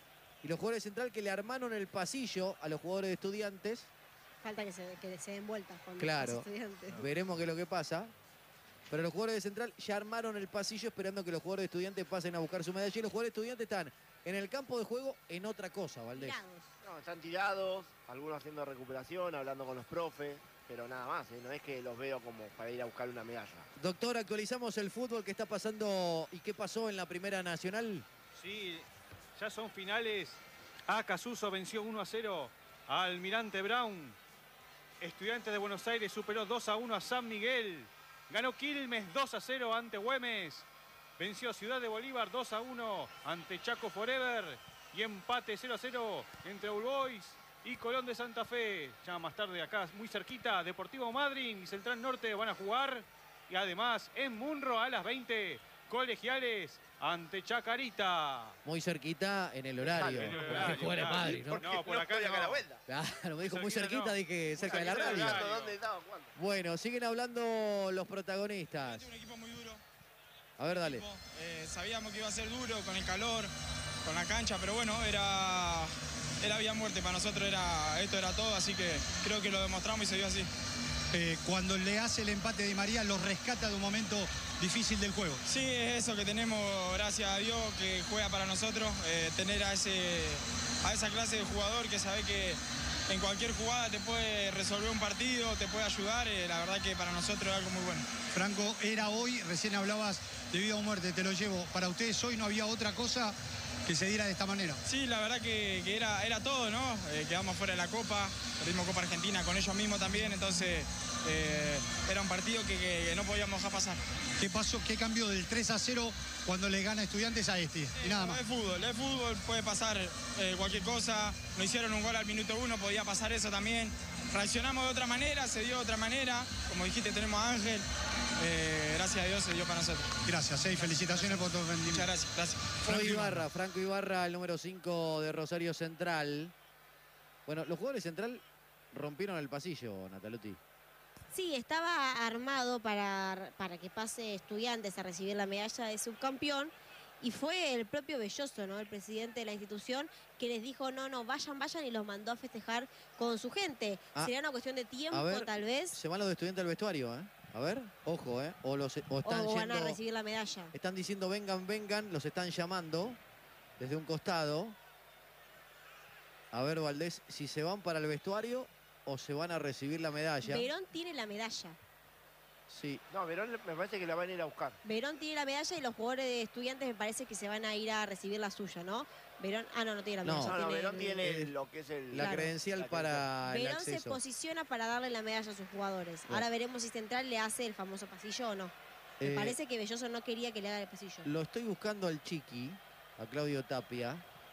Y los jugadores de Central que le armaron el pasillo a los jugadores de Estudiantes. Falta que se, que se den vueltas con Claro. los estudiantes. Veremos qué es lo que pasa. Pero los jugadores de Central ya armaron el pasillo esperando que los jugadores de Estudiantes pasen a buscar su medalla. Y los jugadores de Estudiantes están en el campo de juego en otra cosa, Valdés. Tirados. No, están tirados, algunos haciendo recuperación, hablando con los profes, pero nada más, ¿eh? No es que los veo como para ir a buscar una medalla. Doctor, actualizamos el fútbol que está pasando y qué pasó en la Primera Nacional. Sí, ya son finales. Acasuso venció uno a cero a Almirante Brown. Estudiantes de Buenos Aires superó dos a uno a San Miguel. Ganó Quilmes dos a cero ante Güemes. Venció Ciudad de Bolívar dos a uno ante Chaco Forever. Y empate cero a cero entre All Boys y Colón de Santa Fe. Ya más tarde acá, muy cerquita, Deportivo Madryn y Central Norte van a jugar. Y además en Munro a las veinte, Colegiales ante Chacarita. Muy cerquita en el horario. En el Porque horario, juega en claro. Madrid, ¿no? No, por acá estoy acá a la no. vuelta. Claro, me dijo muy cerquita cerquita, no. dije cerca de la cerquita radio. no. Sabiendo dónde estaba jugando. Bueno, siguen hablando los protagonistas. Un equipo muy duro. A ver, dale. Eh, sabíamos que iba a ser duro con el calor, con la cancha, pero bueno, era, era vida o muerte. Para nosotros era, esto era todo, así que creo que lo demostramos y se dio así. Eh, cuando le hace el empate de María, los rescata de un momento difícil del juego. Sí, es eso que tenemos, gracias a Dios, que juega para nosotros, eh, tener a, ese, a esa clase de jugador que sabe que en cualquier jugada te puede resolver un partido, te puede ayudar, eh, la verdad que para nosotros es algo muy bueno. Franco, era hoy, recién hablabas de vida o muerte, te lo llevo. Para ustedes hoy no había otra cosa que se diera de esta manera. Sí, la verdad que, que era, era todo, ¿no? Eh, quedamos fuera de la Copa, perdimos Copa Argentina con ellos mismos también, entonces eh, era un partido que, que- que no podíamos dejar pasar. ¿Qué pasó? ¿Qué cambió del tres a cero cuando le gana Estudiantes a este? Y nada más. Es fútbol, es fútbol, puede pasar eh, cualquier cosa. Nos hicieron un gol al minuto uno, podía pasar eso también. Reaccionamos de otra manera, se dio de otra manera. Como dijiste, tenemos a Ángel. Eh, gracias a Dios se dio para nosotros. Gracias, eh, y felicitaciones por tu rendimiento. Muchas gracias, gracias. Franco Ibarra, Franco Ibarra, el número cinco de Rosario Central. Bueno, los jugadores de Central rompieron el pasillo, Nataluti. Sí, estaba armado para, para que pase Estudiantes a recibir la medalla de subcampeón y fue el propio Belloso, ¿no? El presidente de la institución, que les dijo, no, no, vayan, vayan, y los mandó a festejar con su gente. Ah, Sería una cuestión de tiempo, a ver, tal vez, Se van los de Estudiantes al vestuario, ¿eh? A ver, ojo, ¿eh? O, los, o están o van a yendo- recibir la medalla. Están diciendo vengan, vengan, los están llamando desde un costado. A ver, Valdés, si se van para el vestuario o se van a recibir la medalla. Verón tiene la medalla. Sí. No, Verón me parece que la van a ir a buscar. Verón tiene la medalla y los jugadores de Estudiantes me parece que se van a ir a recibir la suya, ¿no? Verón, ah, no, no tiene la No. medalla. No, no, tiene Verón el- tiene el- lo que es el... La Claro. credencial La para el Verón se acceso. posiciona para darle la medalla a sus jugadores. Bueno. Ahora veremos si Central le hace el famoso pasillo o no. Me Eh, parece que Belloso no quería que le haga el pasillo. Lo estoy buscando al Chiqui, a Claudio Tapia.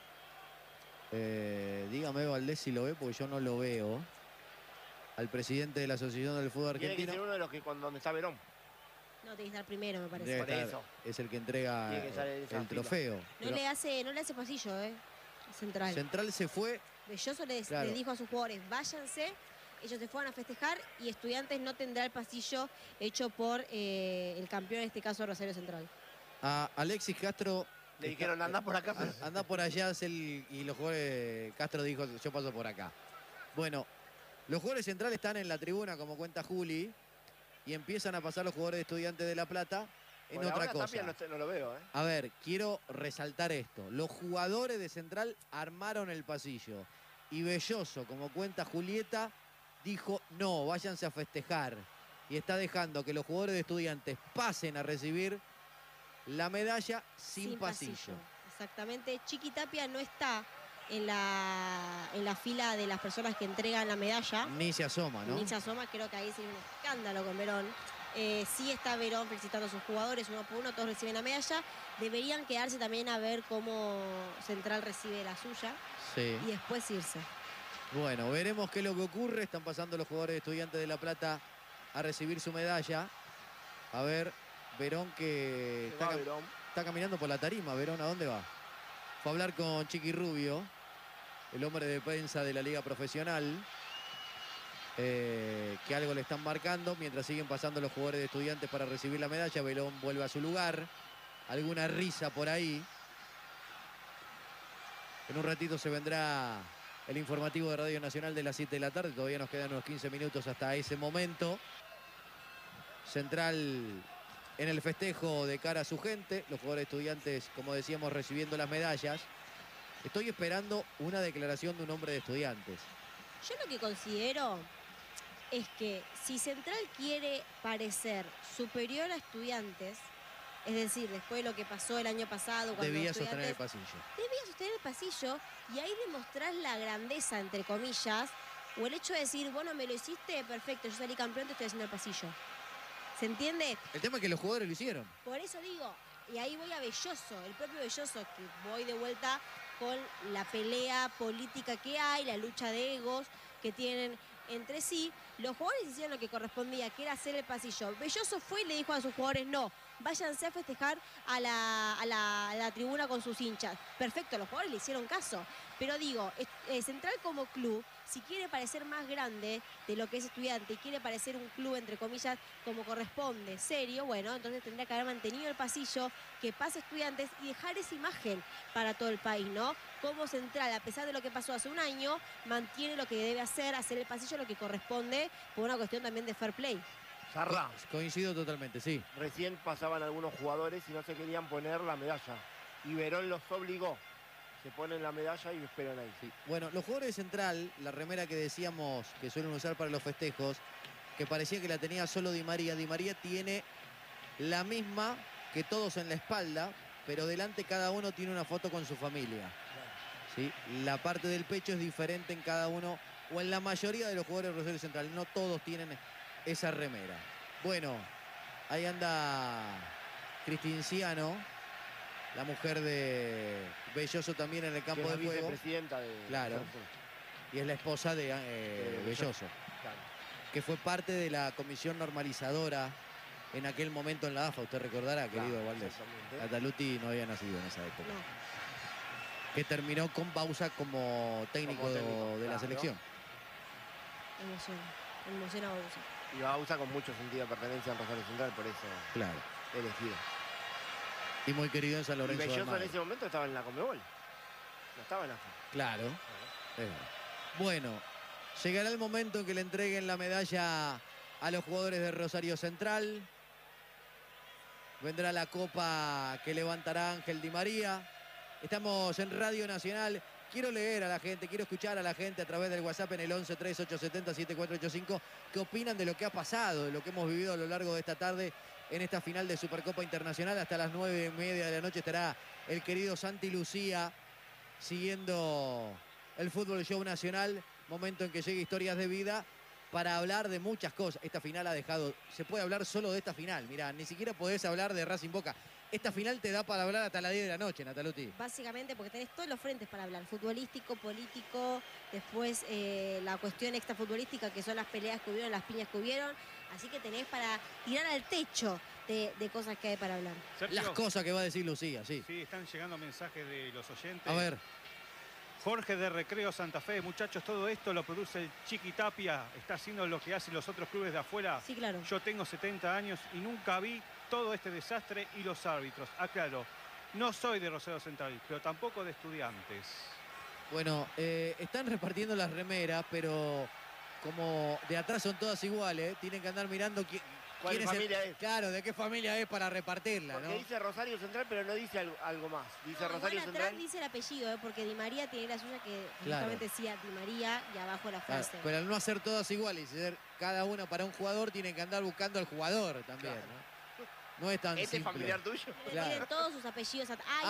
Eh, dígame, Valdés, si lo ve, porque yo no lo veo. Al presidente de la Asociación del Fútbol Tiene que Argentino. ser uno de los que cuando donde está Verón. No, tiene que estar primero, me parece. Debe Por estar- eso. es el que entrega Tiene que estar en esa el fila. trofeo. No Pero le hace, no le hace pasillo, ¿eh? Central. Central se fue. Belloso le, Claro. le dijo a sus jugadores, váyanse. Ellos se fueron a festejar y Estudiantes no tendrá el pasillo hecho por eh, el campeón, en este caso Rosario Central. A Alexis Castro. Le está- dijeron, anda por acá. pero- a- Anda por allá, es el- y los jugadores. Castro dijo, yo paso por acá. Bueno, los jugadores centrales están en la tribuna, como cuenta Juli, y empiezan a pasar los jugadores de Estudiantes de La Plata en Por otra ahora cosa. Tapia no, no lo veo, ¿eh? A ver, quiero resaltar esto. Los jugadores de Central armaron el pasillo. Y Belloso, como cuenta Julieta, dijo, no, váyanse a festejar. Y está dejando que los jugadores de Estudiantes pasen a recibir la medalla sin, pasillo. Exactamente. Chiqui Tapia no está en la, en la fila de las personas que entregan la medalla. Ni se asoma, ¿no? Ni se asoma, creo que ahí sería un escándalo con Verón. Eh, sí está Verón felicitando a sus jugadores uno por uno, todos reciben la medalla. Deberían quedarse también a ver cómo Central recibe la suya Sí. y después irse. Bueno, veremos qué es lo que ocurre. Están pasando los jugadores de Estudiantes de La Plata a recibir su medalla. A ver, Verón que Se está, va cam- Verón. está caminando por la tarima. Verón, ¿a dónde va? Fue a hablar con Chiqui Rubio, el hombre de prensa de la Liga Profesional, eh, que algo le están marcando. Mientras siguen pasando los jugadores de Estudiantes para recibir la medalla, Verón vuelve a su lugar. Alguna risa por ahí. En un ratito se vendrá el informativo de Radio Nacional de las siete de la tarde. Todavía nos quedan unos quince minutos hasta ese momento. Central en el festejo de cara a su gente. Los jugadores Estudiantes, como decíamos, recibiendo las medallas. Estoy esperando una declaración de un hombre de Estudiantes. Yo lo que considero es que si Central quiere parecer superior a Estudiantes, es decir, después de lo que pasó el año pasado cuando Debía Estudiantes sostener el pasillo. debía sostener el pasillo y ahí demostrar la grandeza, entre comillas, o el hecho de decir, bueno, me lo hiciste, perfecto, yo salí campeón, te estoy haciendo el pasillo. ¿Se entiende? El tema es que los jugadores lo hicieron. Por eso digo, y ahí voy a Belloso, el propio Belloso, que voy de vuelta con la pelea política que hay, la lucha de egos que tienen entre sí. Los jugadores hicieron lo que correspondía, que era hacer el pasillo. Belloso fue y le dijo a sus jugadores, no, váyanse a festejar a la, a la, a la tribuna con sus hinchas. Perfecto, los jugadores le hicieron caso. Pero digo, es- eh, Central como club, si quiere parecer más grande de lo que es Estudiante y quiere parecer un club, entre comillas, como corresponde, serio, bueno, entonces tendría que haber mantenido el pasillo, que pase Estudiantes y dejar esa imagen para todo el país, ¿no? Como Central, a pesar de lo que pasó hace un año, mantiene lo que debe hacer, hacer el pasillo lo que corresponde, por una cuestión también de fair play. Zarra. Coincido totalmente, sí. Recién pasaban algunos jugadores y no se querían poner la medalla. Y Verón los obligó. Se ponen la medalla y esperan ahí. Sí. Bueno, los jugadores de Central, la remera que decíamos que suelen usar para los festejos, que parecía que la tenía solo Di María. Di María tiene la misma que todos en la espalda, pero delante cada uno tiene una foto con su familia. ¿Sí? La parte del pecho es diferente en cada uno, o en la mayoría de los jugadores de Rosario Central. No todos tienen esa remera. Bueno, ahí anda Cristinciano, la mujer de Belloso también en el Que campo es de juego. vicepresidenta de... Claro. Y es la esposa de eh, Eh, Belloso, Claro. que fue parte de la comisión normalizadora en aquel momento en la A F A. Usted recordará, querido Claro, Valdés. exactamente. Cataluti no había nacido en esa época. No, Que terminó con Bausa como técnico, Como técnico, de la claro. selección. me emociona, me emociona Bausa. Y Bausa con mucho sentido de pertenencia en Rosario Central, por eso Claro. elegido. Y muy querido en San Y Lorenzo de Belloso en Almagro. ese momento estaba en la Conmebol. No estaba en la F A. Claro. Es verdad. Bueno, llegará el momento en que le entreguen la medalla a los jugadores de Rosario Central. Vendrá la copa que levantará Ángel Di María. Estamos en Radio Nacional quiero leer a la gente, quiero escuchar a la gente a través del WhatsApp en el once tres ocho siete cero siete cuatro ocho cinco. ¿Qué opinan de lo que ha pasado, de lo que hemos vivido a lo largo de esta tarde en esta final de Supercopa Internacional? Hasta las nueve y media de la noche estará el querido Santi Lucía siguiendo el Fútbol Show Nacional. Momento en que llegue Historias de Vida para hablar de muchas cosas. Esta final ha dejado... Se puede hablar solo de esta final. Mirá, ni siquiera podés hablar de Racing Boca. Esta final te da para hablar hasta las diez de la noche, Nataluti. Básicamente porque tenés todos los frentes para hablar. Futbolístico, político, después eh, la cuestión extrafutbolística, que son las peleas que hubieron, las piñas que hubieron. Así que tenés para tirar al techo de, de cosas que hay para hablar. Sergio, las cosas que va a decir Lucía, sí. Sí, están llegando mensajes de los oyentes. A ver. Jorge de Recreo Santa Fe, muchachos, todo esto lo produce el Chiqui Tapia, está haciendo lo que hacen los otros clubes de afuera. Sí, claro. Yo tengo setenta años y nunca vi todo este desastre y los árbitros. Aclaro, no soy de Rosario Central, pero tampoco de Estudiantes. Bueno, eh, están repartiendo las remeras, pero como de atrás son todas iguales, tienen que andar mirando quién, ¿Cuál quién familia es, el, es? Claro, de qué familia es para repartirla, Porque ¿no? dice Rosario Central, pero no dice algo, algo más. Dice No, Rosario igual Central. atrás dice el apellido, ¿eh? Porque Di María tiene la suya que Claro. justamente decía Di María y abajo la Claro, frase. pero al no hacer todas iguales y ser cada una para un jugador, tienen que andar buscando al jugador también, Claro. ¿no? No es tan ¿Este es simple. familiar tuyo? Le Claro. tienen todos sus apellidos. At ¡Ay,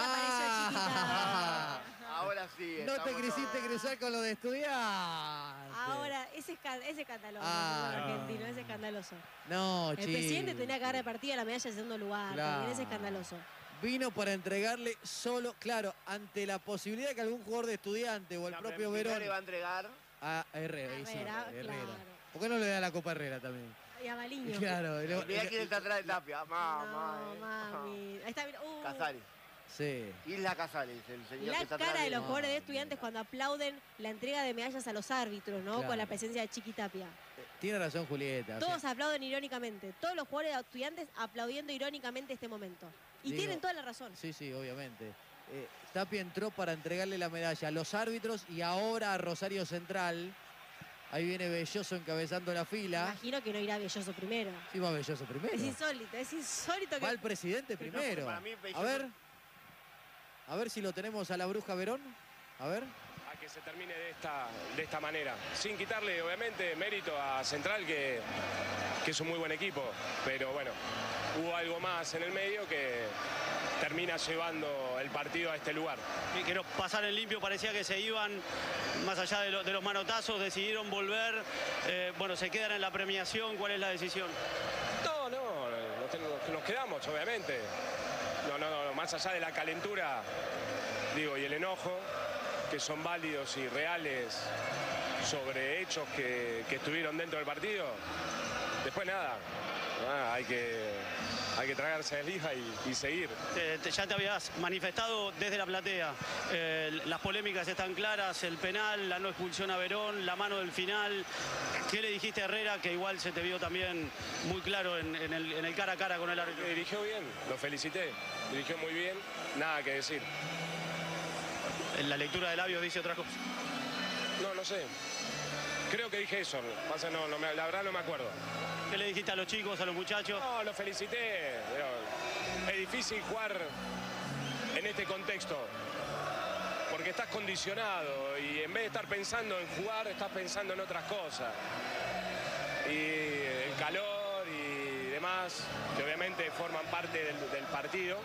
Ah. apareció Chiquita! Ahora sí. No te estamos quisiste todos. cruzar con lo de estudiar. Ahora, ese es esca- es escandaloso, Ah, el no. argentino, es escandaloso. No, El chico. presidente tenía que haber repartido la medalla en segundo lugar, Claro. también es escandaloso. Vino para entregarle solo, claro, ante la posibilidad de que algún jugador de Estudiante o el No, propio pero Verón le va a entregar. a Herrera, y sí, Herrera, Herrera. claro. ¿Por qué no le da la Copa Herrera también? Y a Baliño. Claro, y lo- Mira quién está atrás de Tapia. Mamá. No, eh. mami. Ahí está, mira. Uh. Casares. sí. Isla Casares, el señor que La está atrás cara de los No, jugadores de Estudiantes mira. cuando aplauden la entrega de medallas a los árbitros, ¿no? Claro. Con la presencia de Chiqui Tapia. Tiene razón Julieta. o sea, Todos aplauden irónicamente. Todos los jugadores de Estudiantes aplaudiendo irónicamente este momento. Y Digo, tienen toda la razón. Sí, sí, obviamente. Eh, Tapia entró para entregarle la medalla a los árbitros y ahora a Rosario Central. Ahí viene Belloso encabezando la fila. Imagino que no irá Belloso primero. Sí, va Belloso primero. Es insólito, es insólito que... Va el presidente primero. para mí Belloso- A ver. A ver si lo tenemos a la Bruja Verón. A ver. A que se termine de esta, de esta manera. Sin quitarle, obviamente, mérito a Central, que, que es un muy buen equipo. Pero bueno, hubo algo más en el medio que termina llevando el partido a este lugar. que, que nos pasaron limpio, parecía que se iban, más allá de, lo- de los manotazos, decidieron volver, eh, bueno, se quedan en la premiación, ¿cuál es la decisión? No, no, nos, ten- nos quedamos, obviamente. No, no, no, más allá de la calentura, digo, y el enojo, que son válidos y reales sobre hechos que, que estuvieron dentro del partido. Después nada, ah, hay que, hay que tragarse el hija y, y seguir. Eh, te- ya te habías manifestado desde la platea, eh, las polémicas están claras, el penal, la no expulsión a Verón, la mano del final. ¿Qué le dijiste a Herrera, que igual se te vio también muy claro en, en el, en el cara a cara con el árbitro? Dirigió bien, lo felicité, dirigió muy bien, nada que decir. En la lectura de labios dice otra cosa. No, no sé. Creo que dije eso, pasa, no, no me, la verdad no me acuerdo. ¿Qué le dijiste a los chicos, a los muchachos? No, lo felicité, pero es difícil jugar en este contexto. Porque estás condicionado y en vez de estar pensando en jugar, estás pensando en otras cosas. Y el calor y demás, que obviamente forman parte del, del partido.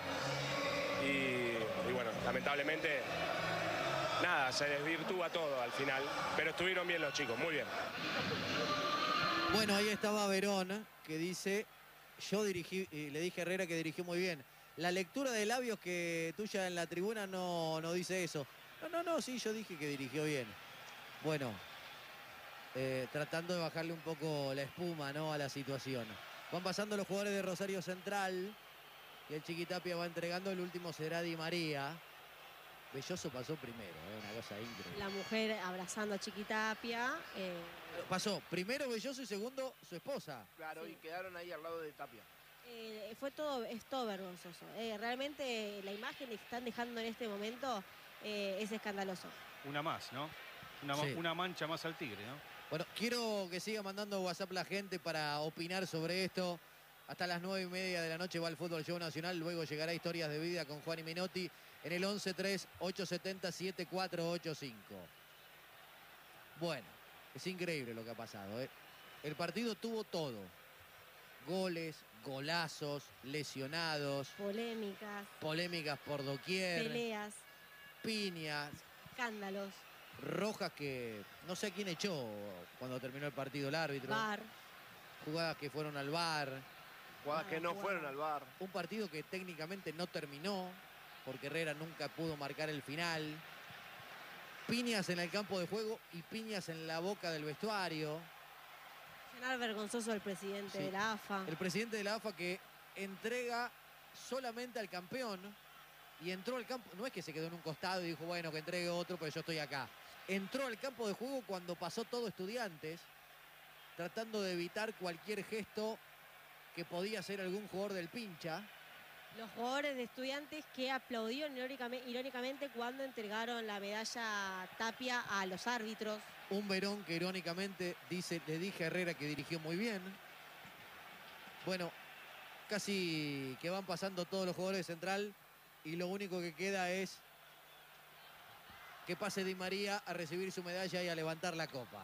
Y, y bueno, lamentablemente, nada, se desvirtúa todo al final. Pero estuvieron bien los chicos, muy bien. Bueno, ahí estaba Verón, que dice, yo dirigí, y le dije a Herrera que dirigió muy bien. La lectura de labios que tuya en la tribuna no, no dice eso. No, no, no, sí, yo dije que dirigió bien. Bueno, eh, tratando de bajarle un poco la espuma, ¿no?, a la situación. Van pasando los jugadores de Rosario Central y el Chiquitapia va entregando, el último será Di María. Belloso pasó primero, ¿eh? Una cosa increíble. La mujer abrazando a Chiquitapia. Eh, Pasó primero Belloso y segundo su esposa. Claro, Sí. y quedaron ahí al lado de Tapia. eh, fue todo, es todo vergonzoso. Eh, realmente la imagen que están dejando en este momento eh, es escandaloso. Una más, ¿no? Una, ma- Sí. una mancha más al tigre, ¿no? Bueno, quiero que siga mandando WhatsApp la gente para opinar sobre esto. Hasta las nueve y media de la noche va el Fútbol Show Nacional. Luego llegará Historias de Vida con Juan y Menotti en el once tres ocho siete cero siete cuatro ocho cinco. Bueno, es increíble lo que ha pasado, ¿eh? El partido tuvo todo. Goles, golazos, lesionados. Polémicas. Polémicas por doquier. Peleas. Piñas. Escándalos. Rojas que no sé quién echó cuando terminó el partido el árbitro. V A R. Jugadas que fueron al V A R. Jugadas que no fueron al V A R. Un partido que técnicamente no terminó porque Herrera nunca pudo marcar el final. Piñas en el campo de juego y piñas en la boca del vestuario. Cenar vergonzoso el presidente Sí. de la A F A. El presidente de la A F A que entrega solamente al campeón y entró al campo. No es que se quedó en un costado y dijo, bueno, que entregue otro, pero yo estoy acá. Entró al campo de juego cuando pasó todo Estudiantes, tratando de evitar cualquier gesto que podía hacer algún jugador del pincha. Los jugadores de Estudiantes que aplaudieron irónicamente, irónicamente cuando entregaron la medalla Tapia a los árbitros. Un Verón que irónicamente dice, le dije a Herrera que dirigió muy bien. Bueno, casi que van pasando todos los jugadores de Central y lo único que queda es que pase Di María a recibir su medalla y a levantar la copa.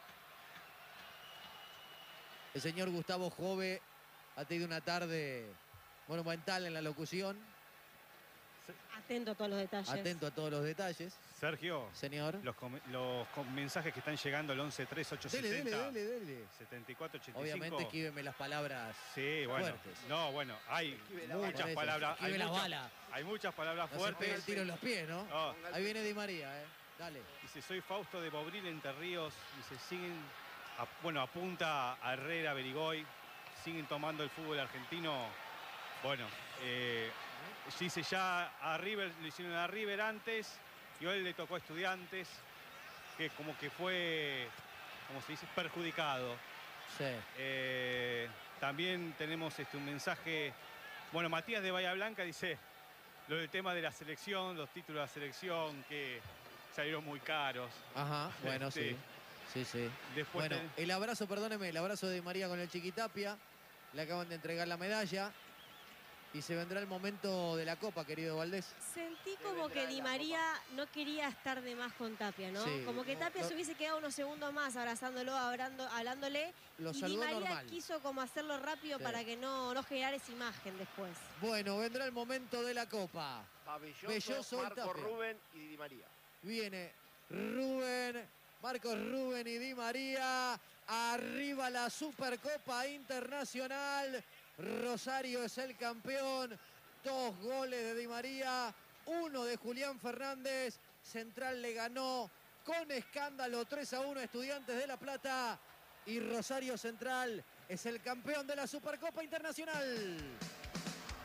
El señor Gustavo Jove ha tenido una tarde monumental en la locución. Atento a todos los detalles. Atento a todos los detalles. Sergio. Señor. Los, com los com mensajes que están llegando al once tres ocho siete cero. Dele, dele, dele, dele. setenta y cuatro ochenta y cinco. Obviamente esquíveme las palabras sí, bueno, fuertes. No, bueno, hay muchas bala. palabras. Esquive Hay la muchas, bala. hay muchas palabras No fuertes. se pega el tiro en los pies, ¿no? Oh. Ahí viene Di María, ¿eh? Dale. Dice, soy Fausto de Bobril, Entre Ríos. Dice, siguen, a, bueno, apunta a Herrera, Berigoy. Siguen tomando el fútbol argentino. Bueno, eh, dice ya a River, le hicieron a River antes y hoy le tocó a Estudiantes, que como que fue, como se dice, perjudicado. Sí. Eh, también tenemos este, un mensaje, bueno, Matías de Bahía Blanca dice, lo del tema de la selección, los títulos de la selección, que salieron muy caros. Ajá, bueno, Este, sí. Sí, sí. Después bueno, ten- el abrazo, perdóneme, el abrazo de Di María con el Chiquitapia. Le acaban de entregar la medalla. Y se vendrá el momento de la Copa, querido Valdés. Sentí como que Di María no quería estar de más con Tapia, ¿no? Sí. Como que Tapia Lo- se hubiese quedado unos segundos más abrazándolo, hablando, hablándole. Lo y Di saludó María normal. quiso como hacerlo rápido Sí. para que no, no generara esa imagen después. Bueno, vendrá el momento de la Copa. Va Belloso, Belloso y Marco Tapia. Rubén y Di María. Viene Rubén, Marcos Rubén y Di María. Arriba la Supercopa Internacional. Rosario es el campeón. Dos goles de Di María, uno de Julián Fernández. Central le ganó con escándalo tres a uno a Estudiantes de La Plata. Y Rosario Central es el campeón de la Supercopa Internacional.